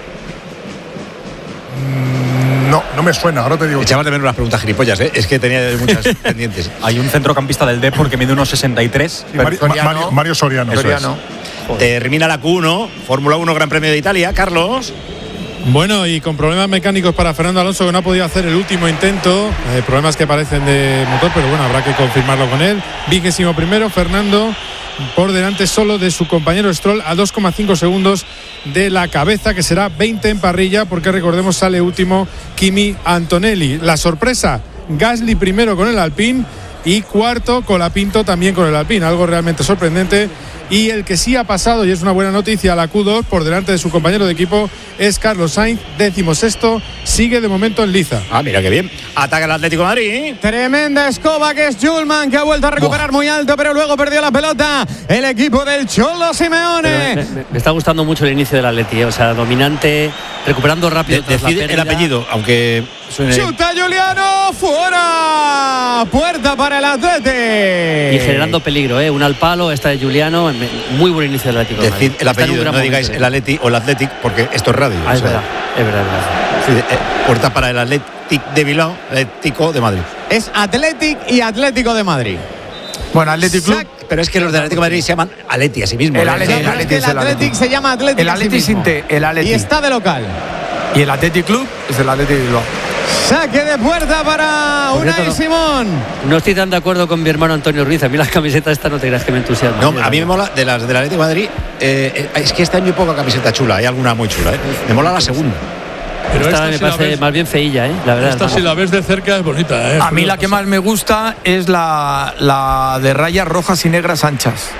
No, no me suena, ahora te digo. Echaba de menos las preguntas gilipollas, ¿eh? Es que tenía muchas pendientes. Hay un centrocampista del Depor que mide unos sesenta y tres. Sí, Mario, Soriano. Mario, Mario Soriano. Soriano. Es. Termina la Q uno, Fórmula uno, Gran Premio de Italia. Carlos. Bueno, y con problemas mecánicos para Fernando Alonso, que no ha podido hacer el último intento. Eh, problemas que parecen de motor, pero bueno, habrá que confirmarlo con él. Vigésimo primero, Fernando, por delante solo de su compañero Stroll a dos coma cinco segundos de la cabeza, que será veinte en parrilla, porque recordemos sale último Kimi Antonelli. La sorpresa, Gasly primero con el Alpine y cuarto Colapinto también con el Alpine, algo realmente sorprendente. Y el que sí ha pasado, y es una buena noticia, a la Q dos por delante de su compañero de equipo es Carlos Sainz, décimo sexto, sigue de momento en liza. Ah, mira qué bien. Ataca el Atlético de Madrid. Tremenda escoba que es Hjulman, que ha vuelto a recuperar Buah. muy alto, pero luego perdió la pelota el equipo del Cholo Simeone. Me, me, me está gustando mucho el inicio del Atleti, o sea, dominante, recuperando rápido. De, decide el apellido, aunque suene... Chuta Giuliano, fuera. Puerta para el Atleti. Y generando peligro, ¿eh? Un al palo, esta de Giuliano. Muy buen inicio del Atlético. Decid el apellido, no digáis momento. el Atleti o el Athletic, porque esto es radio. Ah, es, verdad, es verdad, es verdad. Sí, eh, puerta para el Athletic de Bilbao, Atlético de Madrid. Es Athletic y Atlético de Madrid. Bueno, Athletic Club. Pero es que los del Atlético de Madrid se llaman Atleti a sí mismos. El Athletic, no, el, es que el Athletic se llama Athletic. El Athletic sin T, el Athletic. Y está de local. Y el Athletic Club es el Athletic de Bilbao. Saque de puerta para Unai no, Simón. No estoy tan de acuerdo con mi hermano Antonio Ruiz. A mí las camisetas estas no te creas que me entusiasman. No, a mí me mola de las del Atlético de Madrid. Eh, es que este año hay poca camiseta chula. Hay alguna muy chula. ¿eh? Me mola la segunda. Pero esta, esta me si parece ves, más bien feilla, ¿eh? La verdad. Esta hermano. si la ves de cerca es bonita, ¿eh? A mí la que más me gusta es la, la de rayas rojas y negras anchas.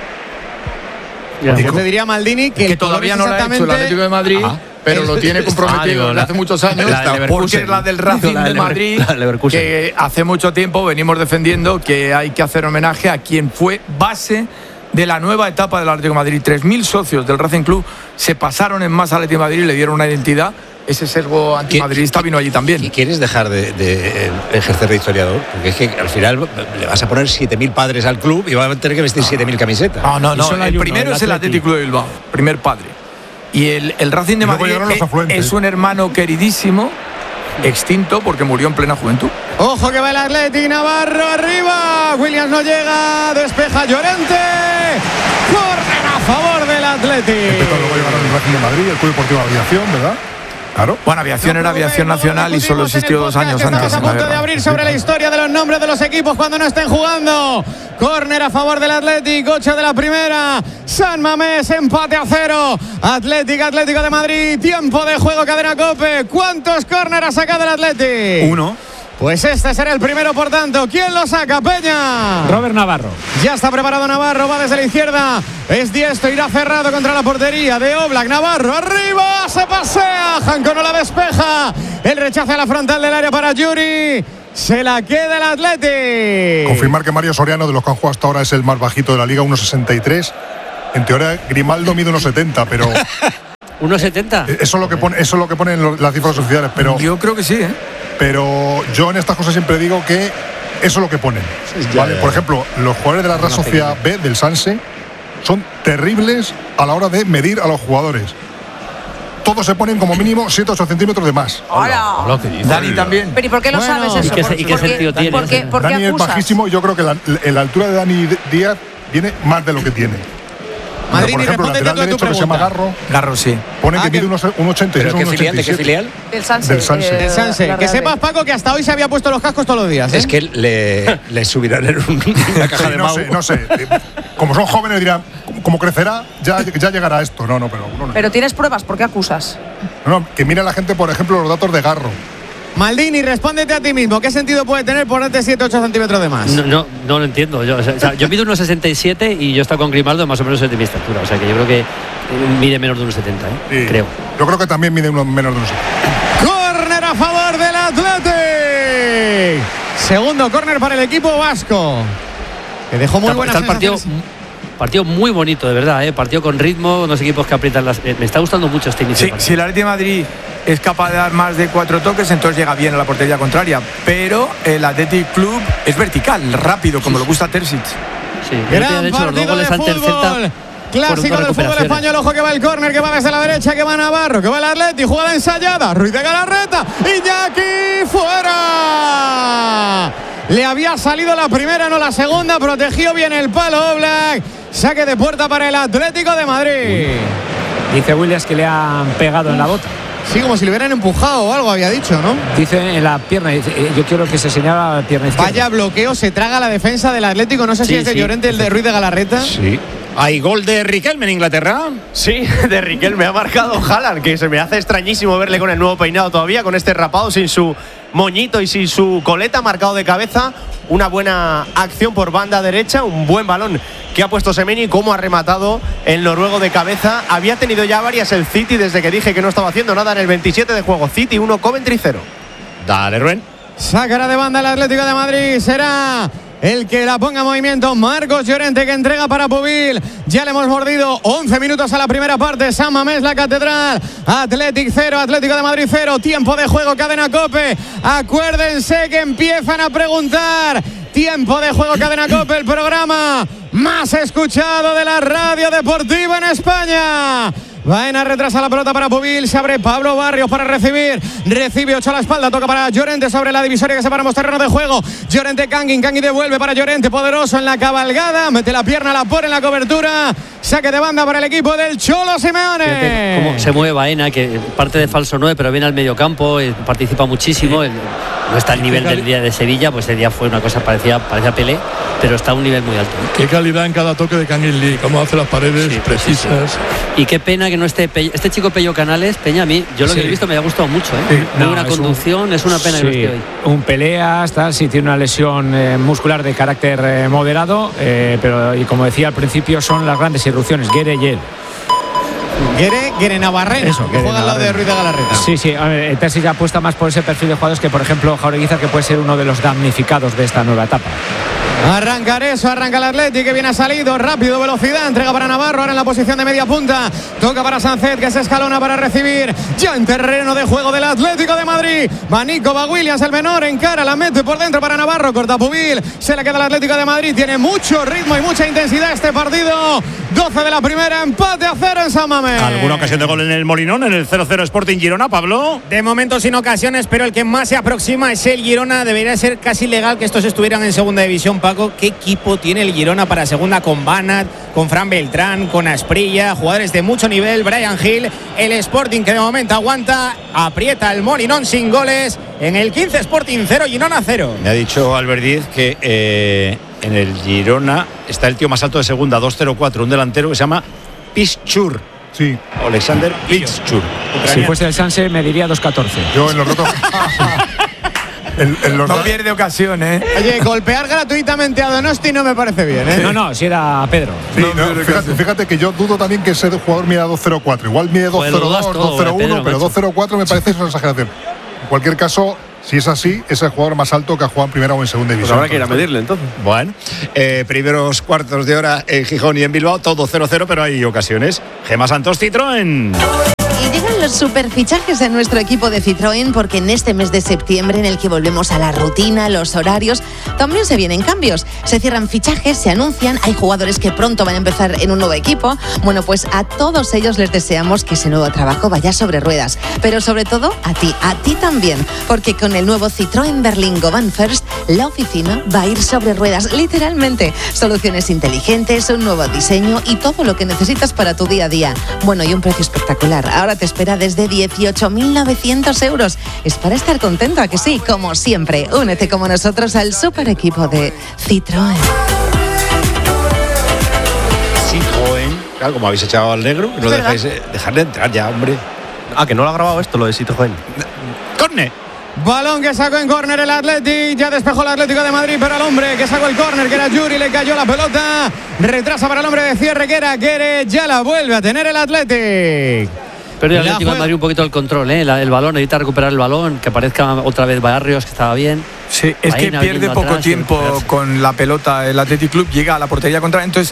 Yo te diría Maldini que, que todavía no la ha hecho el Atlético de Madrid. Ajá. Pero lo tiene comprometido desde ah, hace muchos años, porque es la del Racing la de, de Madrid, que hace mucho tiempo venimos defendiendo que hay que hacer homenaje a quien fue base de la nueva etapa del Atlético de Madrid. tres mil socios del Racing Club se pasaron en más Atlético de Madrid y le dieron una identidad. Ese sesgo antimadridista vino allí también. ¿Y quieres dejar de, de ejercer de historiador? Porque es que al final le vas a poner siete mil padres al club y va a tener que vestir siete mil camisetas. No, no, no. El primero es el Atlético Club de Bilbao, primer padre. Y el, el Racing de Madrid es, es un hermano queridísimo extinto porque murió en plena juventud. Ojo que va el Athletic, Navarro arriba. Williams no llega, despeja Llorente. Córner a favor del Athletic. Empezó luego a llegar el Racing de Madrid, el Club Deportivo de Aviación, ¿verdad? Claro. Bueno, aviación era aviación nacional y solo existió dos años antes. Estamos a punto de abrir sobre la historia de los nombres de los equipos cuando no estén jugando. Córner a favor del Athletic, ocho de la primera. San Mamés, empate a cero. Athletic, Atlético de Madrid, tiempo de juego, Cadena COPE. ¿Cuántos córner ha sacado el Athletic? Uno. Pues este será el primero, por tanto. ¿Quién lo saca, Peña? Robert Navarro. Ya está preparado Navarro, va desde la izquierda. Es diestro, irá cerrado contra la portería de Oblak. Navarro, arriba, se pasea. Janko no la despeja. El rechazo a la frontal del área para Yuri. Se la queda el Athletic. Confirmar que Mario Soriano, de los que han jugado hasta ahora, es el más bajito de la liga, uno sesenta y tres. En teoría, Grimaldo mide uno setenta, pero... ¿uno setenta? Eso es lo que pone, eso es lo que ponen las cifras oficiales, pero... Yo creo que sí, ¿eh? Pero yo en estas cosas siempre digo que eso es lo que ponen. ¿Vale? Por ejemplo, los jugadores de la Real Sociedad B del Sanse son terribles a la hora de medir a los jugadores. Todos se ponen como mínimo siete u ocho centímetros de más. Hola. Dani también. Pero ¿y por qué lo Bueno, sabes eso? ¿y qué- y qué ¿Por qué- sentido tiene? ¿Por qué, por qué Dani es acusas? bajísimo y yo creo que la, la altura de Dani Díaz viene más de lo que tiene. Madrid, Pero, por ejemplo, el respóndete lateral tú a tu derecho que se llama pregunta. Garro Garro, sí. pone Ah, que que- mide unos- un ochenta y seis, ¿Pero qué un filial? ¿De qué ochenta y siete. filial? Del Sanse. Del Sanse. eh, Del Sanse. la Que Real sepas, B. Paco, que hasta hoy se había puesto los cascos todos los días, ¿eh? Es que le, le subirán en un- una caja Sí, de no Mau. sé, no sé. Eh, Como son jóvenes dirán, como crecerá, ya, ya llegará esto. No, no, pero no, no. Pero tienes pruebas, ¿por qué acusas? No, no, que mira la gente, por ejemplo, los datos de Garro. Maldini, respóndete a ti mismo. ¿Qué sentido puede tener ponerte siete u ocho centímetros de más? No, no, no lo entiendo. Yo, o sea, yo mido uno sesenta y siete y yo estoy con Grimaldo más o menos de mi estatura. O sea que yo creo que mide menos de uno setenta, ¿eh? Sí. Creo. Yo creo que también mide unos menos de unos Córner a favor del Athletic. Segundo córner para el equipo vasco. Que dejó muy Está, buenas está el partido, sensaciones. partido muy bonito, de verdad, ¿eh? Partido con ritmo, unos equipos que aprietan las. eh, me está gustando mucho este inicio. Sí, si el Atlético de Madrid es capaz de dar más de cuatro toques, entonces llega bien a la portería contraria. Pero el Athletic Club es vertical, rápido, como le gusta a Terzic. Sí, Gran partido de fútbol. Clásico del fútbol español. Ojo que va el córner, que va desde la derecha, que va Navarro, que va el Athletic, jugada ensayada, Ruiz de Galarreta, Iñaki fuera. Le había salido la primera, no la segunda, protegió bien el palo Oblak. Saque de puerta para el Atlético de Madrid. Dice Williams que le han pegado en la bota. Sí, como si le hubieran empujado o algo, había dicho, ¿no? Dice en la pierna, dice, eh, yo quiero que se señala la pierna izquierda. Vaya bloqueo, se traga la defensa del Atlético. No sé si Sí, es de sí. Llorente el de Ruiz de Galarreta. Sí. ¿Hay gol de Riquelme en Inglaterra? Sí, de Riquelme ha marcado Haaland, que se me hace extrañísimo verle con el nuevo peinado todavía, con este rapado, sin su moñito y sin su coleta, marcado de cabeza. Una buena acción por banda derecha, un buen balón que ha puesto Semeni, como ha rematado el noruego de cabeza. Había tenido ya varias el City desde que dije que no estaba haciendo nada en el veintisiete de juego. City uno, Coventry cero. Dale, Rubén. Sacará de banda el Atlético de Madrid. Será el que la ponga en movimiento. Marcos Llorente, que entrega para Pubil. Ya le hemos mordido once minutos a la primera parte. San Mamés, la Catedral. Athletic cero, Atlético de Madrid cero. Tiempo de juego, Cadena COPE. Acuérdense que empiezan a preguntar. Tiempo de juego, Cadena COPE, el programa más escuchado de la radio deportiva en España. Baena retrasa la pelota para Pubil. Se abre Pablo Barrios para recibir. Recibe ocho a la espalda. Toca para Llorente sobre la divisoria que separamos terreno de juego. Llorente, Kangin. Kangin devuelve para Llorente. Poderoso en la cabalgada. Mete la pierna, la pone en la cobertura. Saque de banda para el equipo del Cholo Simeone. Fíjate cómo se mueve Baena, que parte de falso nueve, pero viene al medio campo, eh, participa muchísimo. el- no está al nivel del día de Sevilla, pues el día fue una cosa parecía, parecía Pelé, pero está a un nivel muy alto. Qué calidad en cada toque de Kangin Lee, cómo hace las paredes precisas. Y qué pena que no esté Pe- este chico Pello Canales, Peña, a mí, yo lo Sí. que he visto me ha gustado mucho, ¿eh? Sí. Muy No, buena es un- conducción, es una pena que no Sí, esté hoy. un peleas, tal, sí tiene una lesión eh, muscular de carácter eh, moderado, eh, pero y como decía al principio son las grandes irrupciones, Guere y él. Guere, Guere Navarrena, Eso, que Guere juega al lado de Navarrena. Ruiz de Galarreta. Sí, sí, a ver, el Terzi ya apuesta más por ese perfil de jugadores que, por ejemplo, Jaureguizar, que puede ser uno de los damnificados de esta nueva etapa. Arrancar eso, arranca el Atlético, que viene ha salido, rápido, velocidad, entrega para Navarro, ahora en la posición de media punta, toca para Sánchez, que se escalona para recibir, ya en terreno de juego del Atlético de Madrid, va Nico, va Williams, el menor, encara, la mete por dentro para Navarro, corta Pubil, se la queda el Atlético de Madrid, tiene mucho ritmo y mucha intensidad este partido, doce de la primera, empate a cero en San Mamés. ¿Alguna ocasión de gol en el Molinón, en el cero cero Sporting Girona, Pablo? De momento sin ocasiones, pero el que más se aproxima es el Girona. Debería ser casi legal que estos estuvieran en segunda división, Paco. ¿Qué equipo tiene el Girona para segunda con Banat, con Fran Beltrán, con Asprilla? Jugadores de mucho nivel, Brian Hill. El Sporting que de momento aguanta, aprieta el Molinón sin goles. En el quince Sporting cero, Girona cero. Me ha dicho Albert Díez que eh, en el Girona está el tío más alto de segunda, dos cero cuatro, un delantero que se llama Pischur. Sí. Alexander Pischur. Si fuese el Sanse me diría dos catorce. Yo en los rotos. El, el no pierde ocasión, ¿eh? Oye, golpear gratuitamente a Donosti no me parece bien, ¿eh? No, no, si era Pedro. Sí, no, no, fíjate, fíjate que yo dudo también que ese jugador mida dos cero cuatro. Igual mide dos cero dos, dos cero uno, pero dos cero cuatro me parece una exageración. En cualquier caso, si es así, es el jugador más alto que ha jugado en primera o en segunda división. Pues habrá que ir a medirle entonces. Bueno, eh, primeros cuartos de hora en Gijón y en Bilbao, todo cero cero, pero hay ocasiones. Gemma Santos, Citroën. Y llegan los superfichajes de nuestro equipo de Citroën, porque en este mes de septiembre, en el que volvemos a la rutina, los horarios, también se vienen cambios. Se cierran fichajes, se anuncian, hay jugadores que pronto van a empezar en un nuevo equipo. Bueno, pues a todos ellos les deseamos que ese nuevo trabajo vaya sobre ruedas. Pero sobre todo a ti, a ti también, porque con el nuevo Citroën Berlin Go Van First, la oficina va a ir sobre ruedas, literalmente. Soluciones inteligentes, un nuevo diseño y todo lo que necesitas para tu día a día. Bueno, y un precio espectacular. Ahora te espera desde dieciocho mil novecientos euros. Es para estar contento, ¿a que sí? Como siempre, únete como nosotros al super equipo de Citroën. Citroën, claro, como habéis echado al negro, no dejáis eh, dejarle entrar ya, hombre. Ah, que no lo ha grabado esto, lo de Citroën. ¡Corne! Balón que sacó en córner el Athletic, ya despejó el Atlético de Madrid, pero al hombre que sacó el córner, que era Yuri, le cayó la pelota. Retrasa para el hombre de cierre, que era Guere, ya la vuelve a tener el Athletic. Pero el Atlético de Madrid un poquito el control, ¿eh? La, el balón, necesita recuperar el balón, que aparezca otra vez Barrios, que estaba bien. Sí, es Baena, que pierde poco atrás, tiempo con la pelota el Athletic Club, llega a la portería contraria, entonces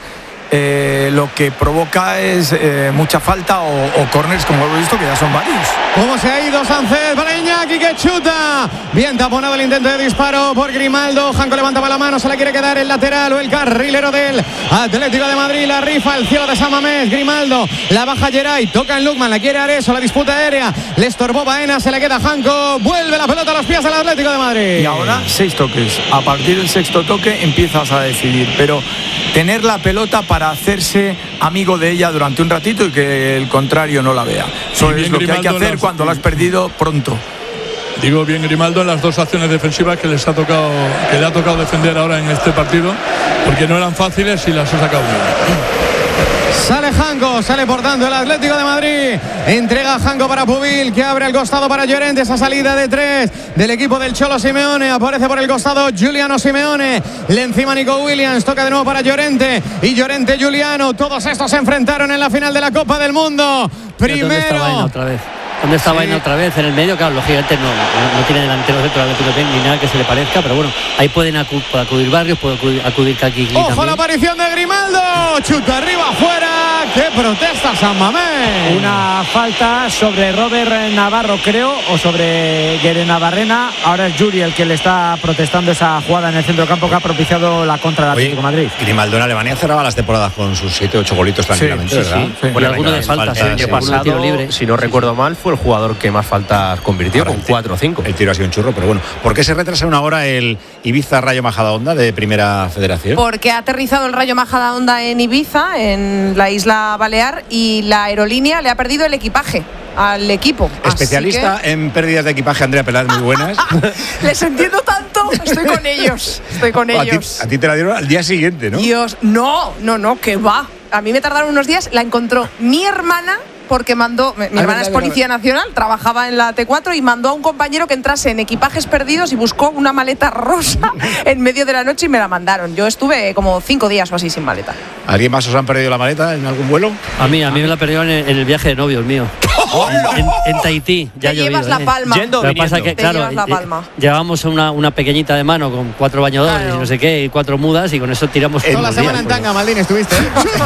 eh, lo que provoca es eh, mucha falta o, o corners, como hemos visto, que ya son varios. ¿Cómo se ha ido Sánchez? Para Iñaki, que chuta. Bien taponado el intento de disparo por Grimaldo. Janko levantaba la mano, se la quiere quedar el lateral o el carrilero del Atlético de Madrid. La rifa, el cielo de San Mamés. Grimaldo, la baja Geray, toca en Lukman, la quiere Areso, la disputa aérea. Le estorbó Baena, se la queda Janko. Vuelve la pelota a los pies del Atlético de Madrid. Y ahora seis toques. A partir del sexto toque empiezas a decidir. Pero tener la pelota para hacerse amigo de ella durante un ratito y que el contrario no la vea. Eso es lo que hay que hacer cuando la has perdido pronto. Digo bien Grimaldo en las dos acciones defensivas que les ha tocado, que le ha tocado defender ahora en este partido, porque no eran fáciles y las ha sacado bien. Sale Janko, sale por tanto el Atlético de Madrid. Entrega Janko para Pubil, que abre el costado para Llorente. Esa salida de tres del equipo del Cholo Simeone. Aparece por el costado Giuliano Simeone. Le encima Nico Williams. Toca de nuevo para Llorente. Y Llorente, Giuliano. Todos estos se enfrentaron en la final de la Copa del Mundo. Primero. ¿Dónde está Baena otra vez? ¿Dónde está Baena sí. otra vez? En el medio, claro, lógicamente no, no, no tiene delanteros dentro del Atlético ni nada que se le parezca, pero bueno, ahí pueden acu acudir Barrios, puede acudir, acudir Kaki. ¡Ojo también. La aparición de Grimaldo! Chuta arriba, afuera. ¡Qué protesta San Mamés! Una falta sobre Robert Navarro, creo, o sobre Guere Navarrena. Ahora es Yuri el que le está protestando esa jugada en el centro campo que ha propiciado la contra del Atlético de Madrid. Grimaldo en Alemania cerraba las temporadas con sus siete ocho golitos tranquilamente, sí, sí, ¿verdad? Sí, sí. Bueno, alguno de faltas. El año pasado, libre. Si no recuerdo mal, fue el jugador que más faltas convirtió, ahora, con cuatro o cinco. El tiro ha sido un churro, pero bueno. ¿Por qué se retrasa una hora el Ibiza Rayo Majadahonda de Primera Federación? Porque ha aterrizado el Rayo Majadahonda en Ibiza, en la isla Balear, y la aerolínea le ha perdido el equipaje al equipo. Especialista que... en pérdidas de equipaje, Andrea Peláez, muy buenas. Les entiendo tanto, estoy con ellos, estoy con a ellos. Ti, a ti te la dieron al día siguiente, ¿no? Dios, no, no, no, que va. A mí me tardaron unos días, la encontró mi hermana, porque mandó, mi hermana es policía nacional, trabajaba en la T cuatro y mandó a un compañero que entrase en equipajes perdidos y buscó una maleta rosa en medio de la noche y me la mandaron. Yo estuve como cinco días o así sin maleta. ¿Alguien más os han perdido la maleta en algún vuelo? A mí, a mí me la perdieron en, en el viaje de novios mío. En, en, en Tahití. Ya te llevas la palma. Lo que pasa que, claro, la palma. Llevábamos una, una pequeñita de mano con cuatro bañadores claro. y no sé qué, y cuatro mudas, y con eso tiramos. Toda la semana días, en tanga, Maldini, estuviste.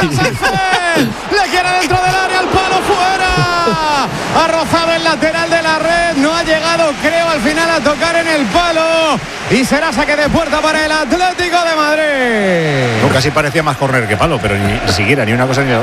Le quiere dentro del área, el palo fuera. Ha rozado el lateral de la red, no ha llegado, creo, al final a tocar en el palo. y será saque de puerta para el Atlético de Madrid. No, casi parecía más córner que palo, pero ni, ni siquiera, ni una cosa ni la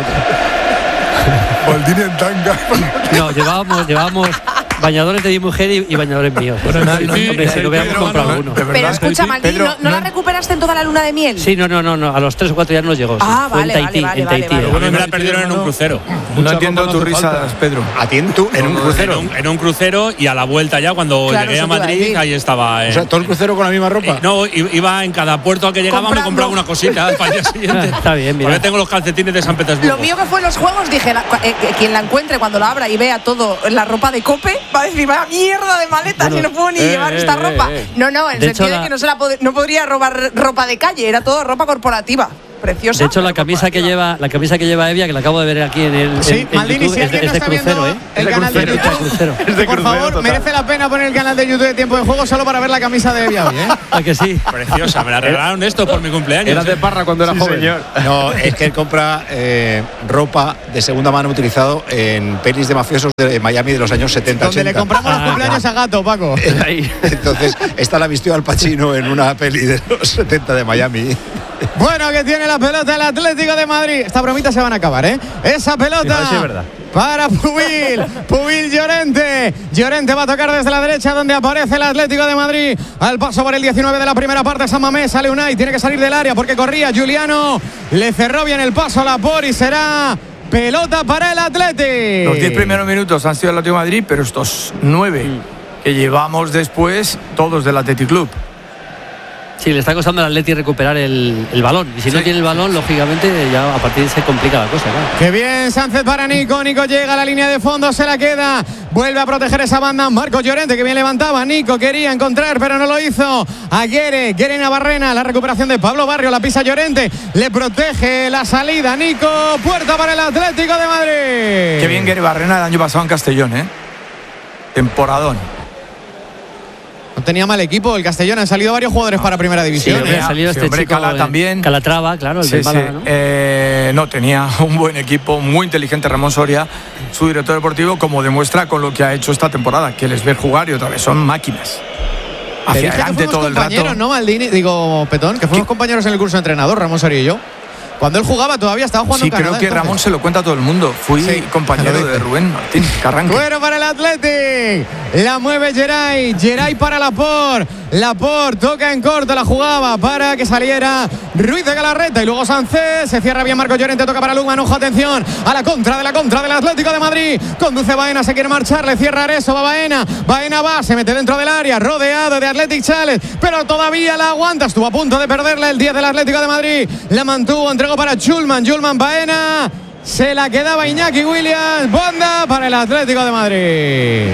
otra. Maldini en tanga. No, llevábamos, llevábamos bañadores de mi mujer y, y bañadores míos. Bueno, no, sí, no, sí, hombre, sí, si no hubiéramos Pedro, comprado no, uno. Pero escucha, Maldini, ¿no, no la recuperaste en toda la luna de miel? Sí, no, no, no, no. A los tres o cuatro ya nos llegó. Sí. Ah, Fue vale, en Tahití, vale, en vale, Tahití. vale, Bueno, me la perdieron en un crucero. No entiendo tu risa, Pedro. ¿A ti en, tu, en un crucero? En un, en un crucero y a la vuelta ya, cuando Claro, llegué a eso te iba a Madrid, decir. ahí estaba. Eh, O sea, todo el crucero con la misma ropa. eh, no, i- iba en cada puerto al que llegaba, me Comprando. compraba una cosita para el día siguiente. Está bien, mira. Porque tengo los calcetines de San Petersburgo. Lo mío que fue en los juegos, dije, la- eh, que quien la encuentre cuando la abra y vea todo la ropa de Cope, va a decir, vaya mierda de maletas, Bueno, y no puedo ni eh, llevar eh, esta eh, ropa. eh. No, no, en De el sentido hecho, de la- que no, se la pod- no podría robar ropa de calle, era todo ropa corporativa. Preciosa. De hecho, la pero camisa que lleva, la camisa que lleva Evia, que la acabo de ver aquí en el Sí, en- en Maldini, YouTube, si es de, alguien es no de está crucero, viendo ¿eh? el canal de Es de YouTube, crucero. por favor, merece la pena poner el canal de YouTube de Tiempo de Juego solo para ver la camisa de Evia hoy, ¿eh? ¿A que sí? Preciosa, me la regalaron esto por mi cumpleaños. Era de eh. Parra cuando era Sí, joven. señor. No, es que él compra eh, ropa de segunda mano utilizado en pelis de mafiosos de Miami de los años setenta Donde ochenta. le compramos los cumpleaños a Gato, Paco. Entonces, esta la vistió Al Pacino en una peli de los setenta de Miami. Bueno, que tiene la pelota el Atlético de Madrid. Esta bromita se van a acabar, ¿eh? Esa pelota. Sí, no, sí, es verdad. Para Pubil, Pubil Llorente. Llorente va a tocar desde la derecha donde aparece el Atlético de Madrid. Al paso por el diecinueve de la primera parte, San Mamés, sale Unai, tiene que salir del área porque corría Juliano. Le cerró bien el paso a Laporte y será pelota para el Atlético. Los diez primeros minutos han sido el Atlético de Madrid, pero estos nueve que llevamos después, todos del Athletic Club. Sí, le está costando al Atleti recuperar el, el balón. Y si no tiene el balón, lógicamente, ya a partir de ahí se complica la cosa. Claro. Qué bien, Sánchez para Nico. Nico llega a la línea de fondo, se la queda. Vuelve a proteger esa banda. Marcos Llorente, que bien levantaba. Nico quería encontrar, pero no lo hizo. A Guere, Guere Navarrena. La recuperación de Pablo Barrio, la pisa Llorente. Le protege la salida. Nico, puerta para el Atlético de Madrid. Qué bien Guere Barrena el año pasado en Castellón, ¿eh? Temporadón. No tenía mal equipo el Castellón. Han salido varios jugadores para Primera División. Sí, ha salido Sí, este hombre, chico, Cala eh, también. Calatrava, claro, el Sí, del sí. Málaga, ¿no? Eh, no, tenía un buen equipo, muy inteligente Ramón Soria, su director deportivo, como demuestra con lo que ha hecho esta temporada, que les ve jugar y otra vez son máquinas. Te Hacia dije que adelante fuimos todo el rato. compañeros, ¿no, Maldini? Digo, Petón, que fuimos compañeros en el curso de entrenador, Ramón Soria y yo. Cuando él jugaba todavía estaba jugando Sí, en Canadá. creo que entonces. Ramón se lo cuenta a todo el mundo. Fui Sí, compañero me lo dice. de Rubén Martín Carranque. Cuero para el Athletic. La mueve Geray. Geray para Laporte. Laporte toca en corto, la jugaba para que saliera Ruiz de Galarreta. Y luego Sánchez. Se cierra bien Marco Llorente. Toca para Lugman. Ojo, atención. A la contra de la contra del Atlético de Madrid. Conduce Baena. Se quiere marchar. Le cierra Areso. Va Baena. Baena va. Se mete dentro del área. Rodeado de Athletic Challenge. Pero todavía la aguanta. Estuvo a punto de perderla el diez del Atlético de Madrid. La mantuvo. Entregó para Schulman. Schulman Baena. Se la quedaba Iñaki Williams. Banda para el Atlético de Madrid.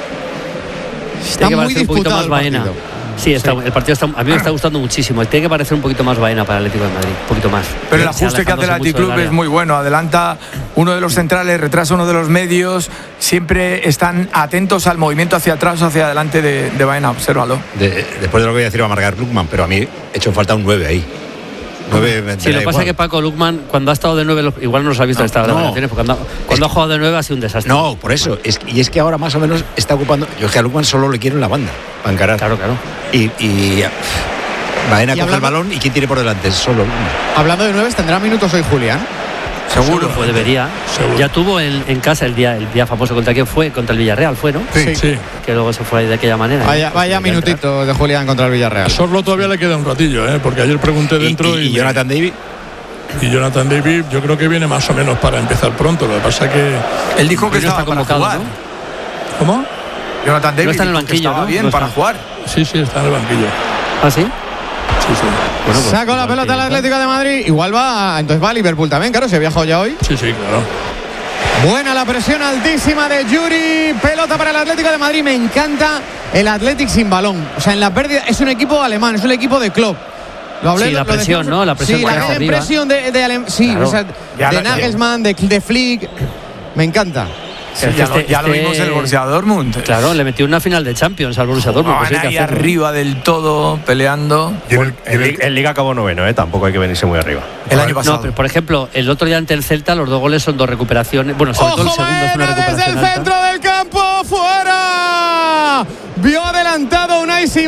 Está Tiene que muy parecer un poquito disputado más el Baena. partido. Sí, está, el partido está, a mí me está gustando muchísimo. Tiene que parecer un poquito más Baena para el Atlético de Madrid. Un poquito más. Pero el Se ajuste que hace el alejándose Athletic mucho del Club área. es muy bueno. Adelanta uno de los centrales, retrasa uno de los medios. Siempre están atentos al movimiento hacia atrás o hacia adelante de, de Baena. Obsérvalo. De- después de lo que voy a decir va a marcar Lukman, pero a mí he hecho falta un nueve ahí. nueve me Sí, lo da que pasa igual. es que Paco Lukman, cuando ha estado de nueve, lo- igual no los ha visto en estado de no. vacaciones, porque cuando, cuando ha jugado de nueve ha sido un desastre. No, por eso. Es, y es que ahora más o menos está ocupando. Yo es que a Lukman solo le quiero en la banda para encarar. Claro, claro. Y, y Baena Y coge el hablando- balón y ¿quién tiene por delante? Solo Lukman. Hablando de nueve, ¿tendrá minutos hoy Julián? Seguro. Pues debería. Ya tuvo en, en casa el día el día famoso contra quién fue, contra el Villarreal, fue, ¿no? Sí, sí. Que luego se fue de aquella manera. Vaya, vaya Tenía que entrar. minutitos de Julián contra el Villarreal. A Sorlo todavía le queda un ratillo, ¿eh? Porque ayer pregunté dentro y, y Jonathan David. y Jonathan David yo creo que viene más o menos para empezar pronto. Lo que pasa es que Él dijo que no estaba está para convocado, jugar. ¿no? ¿cómo? Jonathan David No está en el dijo que banquillo, estaba ¿no? bien No para está. jugar. Sí, sí, está en el banquillo. ¿Ah, sí? Sí, sí. Bueno, pues, Sacó la igual pelota que al ya está. Atlético de Madrid. Igual va, a- entonces va a Liverpool también, claro, se ha viajado ya hoy. Sí, sí, claro. Buena la presión altísima de Yuri. Pelota para el Atlético de Madrid. Me encanta el Athletic sin balón. O sea, en la pérdida es un equipo alemán, es un equipo de Klopp. Lo hablé, Sí, la lo presión, decíamos- ¿no? La presión Sí, que la hace gran arriba. presión de, de Alem- Sí, Claro. o sea, Ya de lo- Nagelsmann, de, de Flick. Me encanta. Sí, Pero ya este- lo, ya lo este- vimos en el Borussia Dortmund. Claro, le metió una final de Champions al Borussia Dortmund. Van Pues hay que ahí hacerlo. arriba del todo, peleando. Y en el- en el- En Liga acabó noveno, ¿eh? Tampoco hay que venirse muy arriba. El año pasado. No, pero por ejemplo, el otro día ante el Celta, los dos goles son dos recuperaciones. Bueno, sobre todo el ¡Ojo, segundo es una Baena desde recuperación el alta. centro del campo! ¡Fuera! Vio adelantado Unai Simón.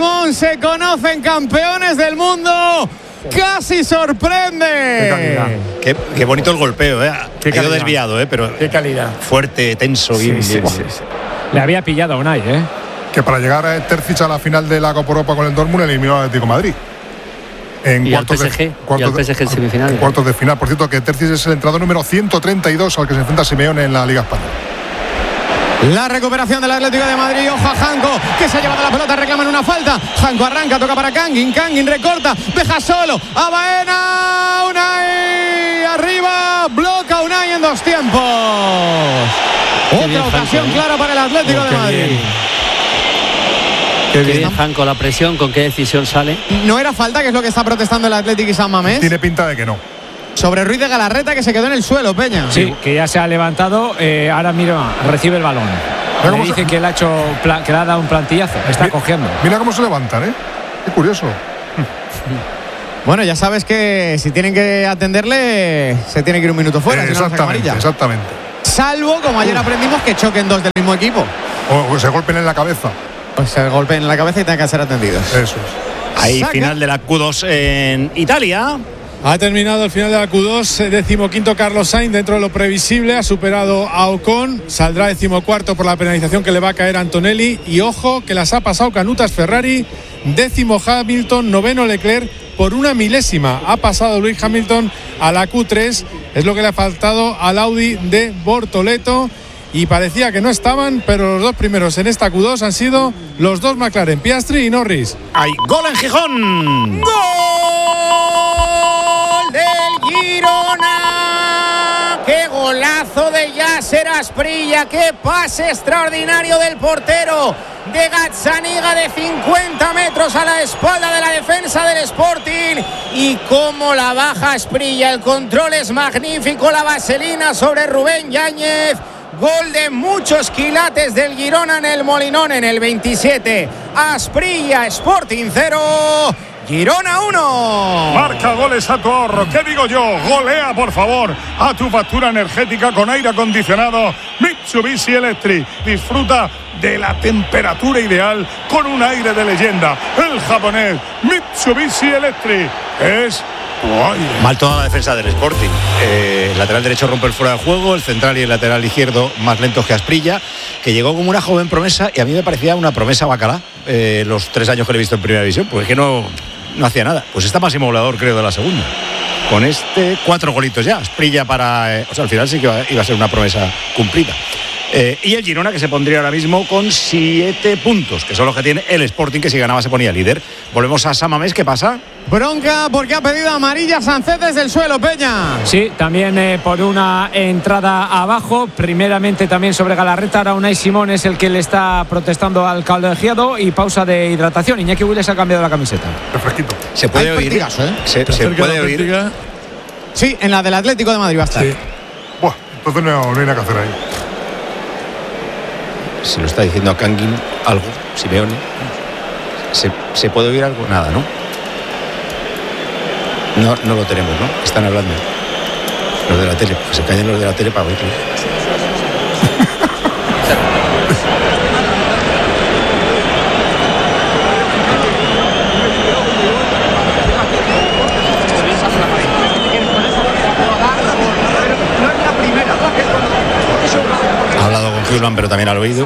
se conocen campeones del mundo. Casi sorprende. Qué, qué bonito el golpeo, ¿eh? Qué ha ido calidad. desviado, ¿eh? Pero qué calidad. Fuerte, tenso, Sí, bien, sí, bien. sí, sí. Le había pillado a Unai, ¿eh? Que para llegar a Terzic a la final de la Copa Europa con el Dortmund eliminó al Atlético de Madrid. En Y al cuartos P S G, de, y cuartos al P S G en de- semifinales. en cuartos de final. Por cierto, que Terzic es el entrenador número ciento treinta y dos al que se enfrenta Simeone en la Liga Española. La recuperación del Atlético de Madrid. Ojo a Janko, que se ha llevado la pelota, reclaman una falta. Janko arranca, toca para Kangin. Kangin recorta, deja solo a Baena. Unai arriba, bloca Unai en dos tiempos. Qué Otra bien, ocasión Janko, ¿eh? clara para el Atlético Oh, de qué Madrid. bien. Qué bien, Janko, la presión, con qué decisión sale. No era falta, que es lo que está protestando el Atlético y San Mamés. Tiene pinta de que no. Sobre Ruiz de Galarreta, que se quedó en el suelo, Peña. Sí, que ya se ha levantado. eh, ahora mira, recibe el balón. Le dice que le ha hecho pla- que le ha dado un plantillazo. Está cogiendo. Mira cómo se levantan, ¿eh? Qué curioso. Bueno, ya sabes que si tienen que atenderle, se tiene que ir un minuto fuera. Eh, si no, no saca exactamente, amarilla. exactamente. Salvo, como ayer aprendimos, que choquen dos del mismo equipo. O, o se golpeen en la cabeza. Pues se golpeen en la cabeza y tengan que ser atendidos. Eso es. Ahí, Saca. final de la Q dos en Italia. Ha terminado el final de la Q dos, eh, decimoquinto Carlos Sainz, dentro de lo previsible, ha superado a Ocon, saldrá decimocuarto por la penalización que le va a caer a Antonelli, y ojo que las ha pasado Canutas Ferrari, décimo Hamilton, noveno Leclerc, por una milésima ha pasado Lewis Hamilton a la Q tres, es lo que le ha faltado al Audi de Bortoleto, y parecía que no estaban, pero los dos primeros en esta Q dos han sido los dos McLaren, Piastri y Norris. Hay gol en Gijón. ¡Gol del Girona! ¡Qué golazo de Yasser Asprilla! ¡Qué pase extraordinario del portero de Gazzaniga de cincuenta metros a la espalda de la defensa del Sporting! Y cómo la baja Asprilla. El control es magnífico. La vaselina sobre Rubén Yáñez. Gol de muchos quilates del Girona en el Molinón en el veintisiete. Asprilla, Sporting cero. Girona uno. Marca goles a tu ahorro. ¿Qué digo yo? Golea, por favor, a tu factura energética con aire acondicionado Mitsubishi Electric. Disfruta de la temperatura ideal con un aire de leyenda. El japonés Mitsubishi Electric es tu aire. Mal toda la defensa del Sporting. Eh, el lateral derecho rompe el fuera de juego, el central y el lateral izquierdo más lentos que Asprilla, que llegó como una joven promesa y a mí me parecía una promesa bacalá eh, los tres años que le he visto en Primera División, porque es que no, no hacía nada. Pues está máximo goleador, creo, de la segunda. Con este, cuatro golitos ya. Asprilla para... Eh, o sea, al final sí que iba, iba a ser una promesa cumplida. Eh, y el Girona, que se pondría ahora mismo con siete puntos, que son los que tiene el Sporting, que si ganaba se ponía líder. Volvemos a San Mamés, ¿qué pasa? Bronca porque ha pedido amarilla Sánchez desde el suelo, Peña. Sí, también eh, por una entrada abajo, primeramente también sobre Galarreta. Ahora Unai Simón es el que le está protestando al colegiado, y pausa de hidratación. Iñaki Willis ha cambiado la camiseta. Refresquito. Se puede Hay oír. pertigazo, ¿eh? Se, se puede oír. Sí, en la del Atlético de Madrid va a estar. Sí. Buah, entonces no, no hay nada que hacer ahí. Se lo está diciendo a Kangin algo, Simeone. ¿Se, ¿Se puede oír algo? Nada, ¿no? No, no lo tenemos, ¿no? Están hablando. Los de la tele, pues se callen los de la tele para oírlo. Ha hablado con Hulman, pero también al oído.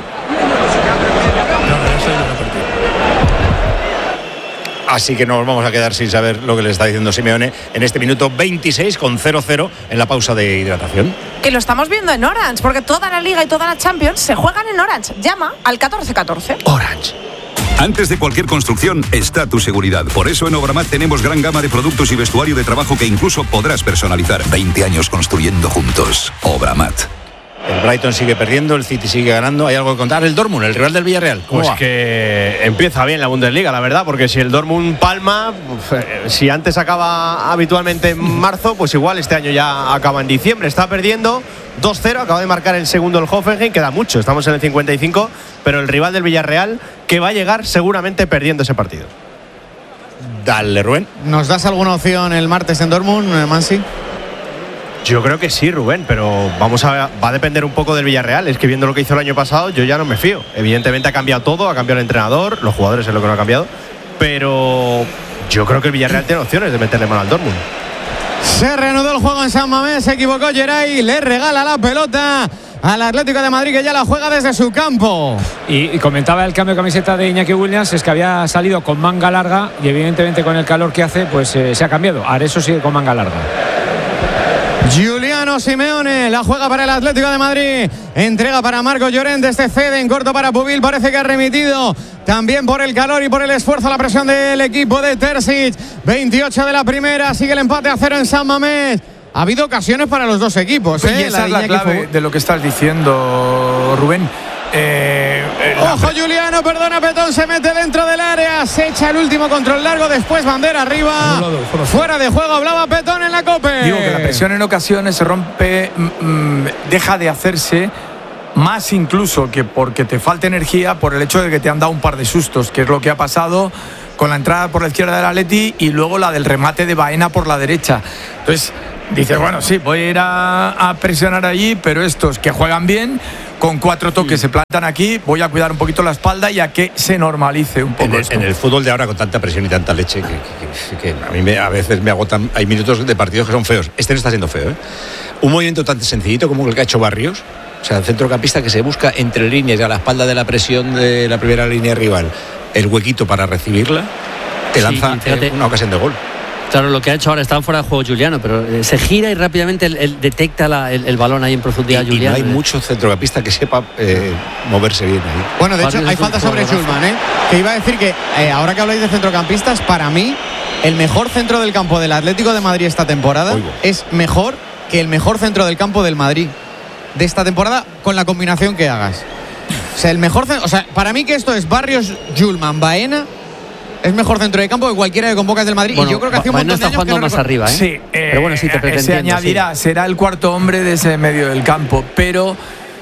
Así que nos vamos a quedar sin saber lo que le está diciendo Simeone en este minuto veintiséis con cero cero en la pausa de hidratación. Que lo estamos viendo en Orange, porque toda la Liga y toda la Champions se juegan en Orange. Llama al catorce catorce. Orange. Antes de cualquier construcción está tu seguridad. Por eso en Obramat tenemos gran gama de productos y vestuario de trabajo que incluso podrás personalizar. veinte años construyendo juntos. Obramat. El Brighton sigue perdiendo, el City sigue ganando. ¿Hay algo que contar? El Dortmund, el rival del Villarreal. ¿Cómo Pues va? que empieza bien la Bundesliga, la verdad, porque si el Dortmund palma, uf, eh, si antes acaba habitualmente en marzo, pues igual este año ya acaba en diciembre. Está perdiendo dos cero, acaba de marcar el segundo el Hoffenheim, queda mucho, estamos en el cincuenta y cinco, pero el rival del Villarreal que va a llegar seguramente perdiendo ese partido. Dale, Rubén. ¿Nos das alguna opción el martes en Dortmund, Mansi? Yo creo que sí, Rubén, pero vamos a va a depender un poco del Villarreal. Es que viendo lo que hizo el año pasado, yo ya no me fío. Evidentemente ha cambiado todo, ha cambiado el entrenador, los jugadores es lo que no ha cambiado, pero yo creo que el Villarreal tiene opciones de meterle mano al Dortmund. Se reanudó el juego en San Mamés, se equivocó Geray, le regala la pelota al Atlético de Madrid, que ya la juega desde su campo. Y, y comentaba el cambio de camiseta de Iñaki Williams, es que había salido con manga larga y evidentemente con el calor que hace, pues eh, se ha cambiado. Areso sigue con manga larga. Giuliano Simeone la juega para el Atlético de Madrid, entrega para Marco Llorente, este cede en corto para Pubil, parece que ha remitido también por el calor y por el esfuerzo, la presión del equipo de Terzic. Veintiocho de la primera, sigue el empate a cero en San Mamés. Ha habido ocasiones para los dos equipos, ¿eh? Y esa la es la clave fue... de lo que estás diciendo, Rubén. Eh, la... Ojo, Giuliano, perdona, Petón, se mete dentro del área, se echa el último control largo, después bandera arriba, fuera de juego, hablaba Petón en la Cope. Digo que la presión en ocasiones se rompe, mmm, deja de hacerse más incluso que porque te falta energía, por el hecho de que te han dado un par de sustos, que es lo que ha pasado con la entrada por la izquierda del Atleti y luego la del remate de Baena por la derecha. Entonces dices, bueno, sí, voy a ir a, a presionar allí, pero estos que juegan bien, con cuatro toques se plantan aquí, voy a cuidar un poquito la espalda y a que se normalice un poco en el, esto. En el fútbol de ahora, con tanta presión y tanta leche, que, que, que a mí me, a veces me agotan. Hay minutos de partidos que son feos. Este no está siendo feo, ¿eh? Un movimiento tan sencillito como el que ha hecho Barrios, o sea, el centrocampista que se busca entre líneas y a la espalda de la presión de la primera línea rival, el huequito para recibirla, te lanza sí, eh, una ocasión de gol. Claro, lo que ha hecho ahora está fuera de juego Giuliano, pero eh, se gira y rápidamente él, él detecta la, el, el balón ahí en profundidad. Y, Giuliano, y no hay eh. mucho centrocampista que sepa eh, moverse bien ahí. Bueno, de hecho, hay falta sobre Schulman, ¿eh? Que iba a decir que eh, ahora que habláis de centrocampistas, para mí, el mejor centro del campo del Atlético de Madrid esta temporada Oigo. es mejor que el mejor centro del campo del Madrid de esta temporada con la combinación que hagas. O sea, el mejor centro, o sea, para mí que esto es Barrios, Schulman, Baena. Es mejor centro de campo que cualquiera que convocas del Madrid. Bueno, y yo creo que hace un montón está de años jugando que no más arriba, ¿eh? Sí, eh, pero bueno, sí te eh, se añadirá, sí. Será el cuarto hombre de ese medio del campo, pero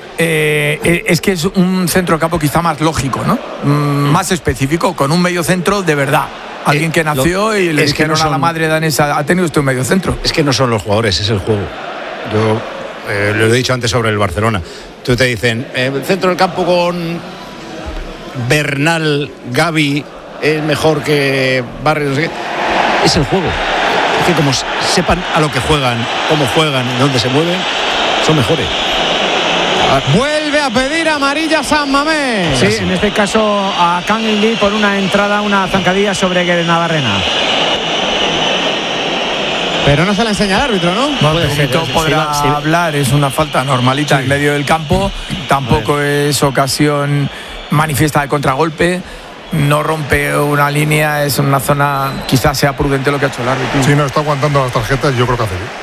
eh, es que es un centrocampo quizá más lógico, ¿no? Mm, más específico, con un medio centro de verdad. Alguien que nació lo, y le dijeron no son, a la madre danesa, ¿ha tenido usted un medio centro? Es que no son los jugadores, es el juego. Yo eh, lo he dicho antes sobre el Barcelona. Tú te dicen, eh, centro del campo con Bernal, Gavi, es mejor que Barrios, no sé qué. Es el juego. Es que como sepan a lo que juegan, cómo juegan, dónde se mueven, son mejores. Vuelve a pedir amarilla San Mamés. Sí, en este caso a Kang Lee por una entrada, una zancadilla sobre Navarrena. Pero no se la enseña el árbitro, ¿no? Bueno, el árbitro podrá sí, hablar, es una falta normalita sí. en medio del campo, tampoco es ocasión manifiesta de contragolpe. No rompe una línea, es una zona, quizás sea prudente lo que ha hecho el árbitro. Si no está aguantando las tarjetas, yo creo que hace bien.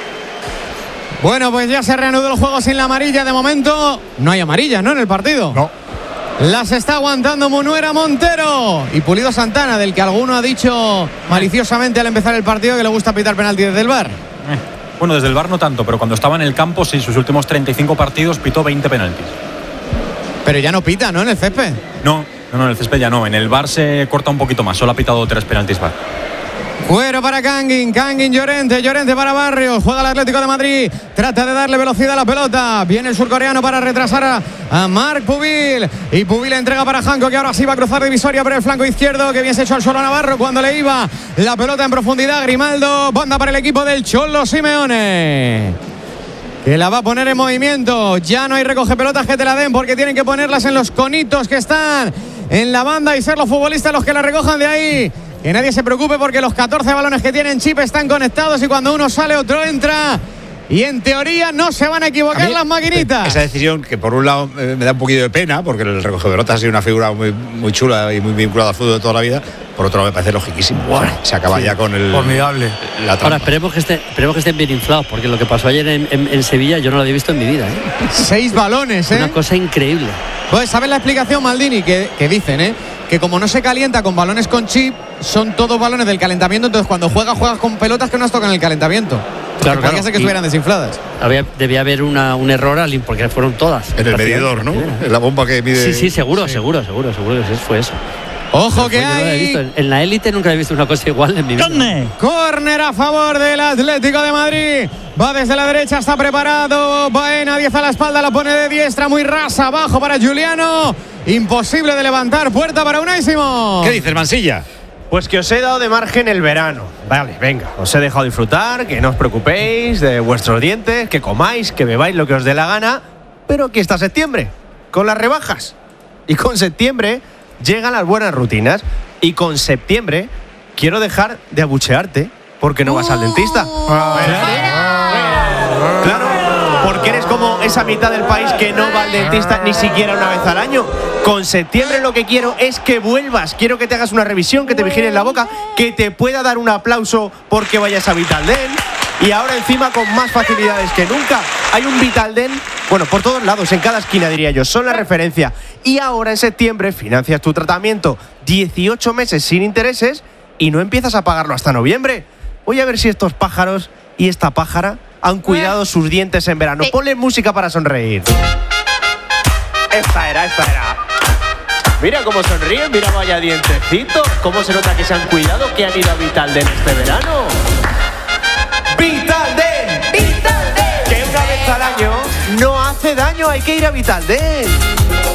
Bueno, pues ya se reanudó el juego sin la amarilla. De momento no hay amarilla, ¿no? En el partido. No. Las está aguantando Munuera Montero y Pulido Santana, del que alguno ha dicho maliciosamente al empezar el partido que le gusta pitar penalti desde el V A R. Eh, bueno, desde el V A R no tanto, pero cuando estaba en el campo, sí, sus últimos treinta y cinco partidos pitó veinte penaltis. Pero ya no pita, ¿no? En el césped. No. No, no, en el césped ya no. En el V A R se corta un poquito más. Solo ha pitado tres penaltis V A R. Cuero para Kangin, Kangin Llorente, Llorente para Barrios. Juega el Atlético de Madrid. Trata de darle velocidad a la pelota. Viene el surcoreano para retrasar a, a Marc Pubil. Y Pubil entrega para Janko, que ahora sí va a cruzar divisoria por el flanco izquierdo. Que bien se echó al suelo Navarro cuando le iba la pelota en profundidad. Grimaldo, banda para el equipo del Cholo Simeone, que la va a poner en movimiento. Ya no hay recoge pelotas que te la den, porque tienen que ponerlas en los conitos que están en la banda y ser los futbolistas los que la recojan de ahí. Que nadie se preocupe, porque los catorce balones que tienen chip están conectados y cuando uno sale otro entra. Y en teoría no se van a equivocar a las maquinitas. Esa decisión, que por un lado me da un poquito de pena, porque el recoge pelotas ha sido una figura muy, muy chula y muy vinculada al fútbol de toda la vida. Por otro lado me parece logiquísimo. Bueno, se acaba sí, ya con el formidable. La Ahora esperemos que, esté, esperemos que estén bien inflados, porque lo que pasó ayer en, en, en Sevilla yo no lo había visto en mi vida, ¿eh? Seis balones, ¿eh? Una cosa increíble. Pues ¿sabes la explicación, Maldini? Que, que dicen, ¿eh? Que como no se calienta con balones con chip, son todos balones del calentamiento. Entonces cuando juegas, juegas con pelotas que no has tocado en el calentamiento. Claro, podría claro. ser que estuvieran desinfladas. Había, debía haber una, un error al, porque fueron todas. En el medidor, ¿no? En la bomba que mide. Sí, sí, seguro, sí. seguro, seguro, seguro que fue eso. Ojo que hay. Visto. En la élite nunca he visto una cosa igual en mi vida. Córner a favor del Atlético de Madrid. Va desde la derecha, está preparado. Baena, diez a la espalda, la pone de diestra, muy rasa, abajo para Giuliano. Imposible de levantar, puerta para Unai Simón. ¿Qué dices, Mansilla? Pues que os he dado de margen el verano. Vale, venga, os he dejado disfrutar, que no os preocupéis de vuestros dientes, que comáis, que bebáis lo que os dé la gana. Pero aquí está septiembre, con las rebajas. Y con septiembre llegan las buenas rutinas. Y con septiembre quiero dejar de abuchearte porque no vas al dentista. Claro, porque eres como esa mitad del país que no va al dentista ni siquiera una vez al año. Con septiembre lo que quiero es que vuelvas. Quiero que te hagas una revisión, que te vigiles la boca, que te pueda dar un aplauso porque vayas a Vitaldent. Y ahora encima con más facilidades que nunca. Hay un Vitaldent, bueno, por todos lados, en cada esquina diría yo, son la referencia. Y ahora en septiembre financias tu tratamiento dieciocho meses sin intereses y no empiezas a pagarlo hasta noviembre. Voy a ver si estos pájaros y esta pájara han cuidado sus dientes en verano. Ponle música para sonreír. Esta era, esta era. Mira cómo sonríen, mira vaya dientecitos. Cómo se nota que se han cuidado, que han ido a Vitaldent este verano. ¡Vitaldent! ¡Vitaldent! Que una vez al año no hace daño, hay que ir a Vitaldent.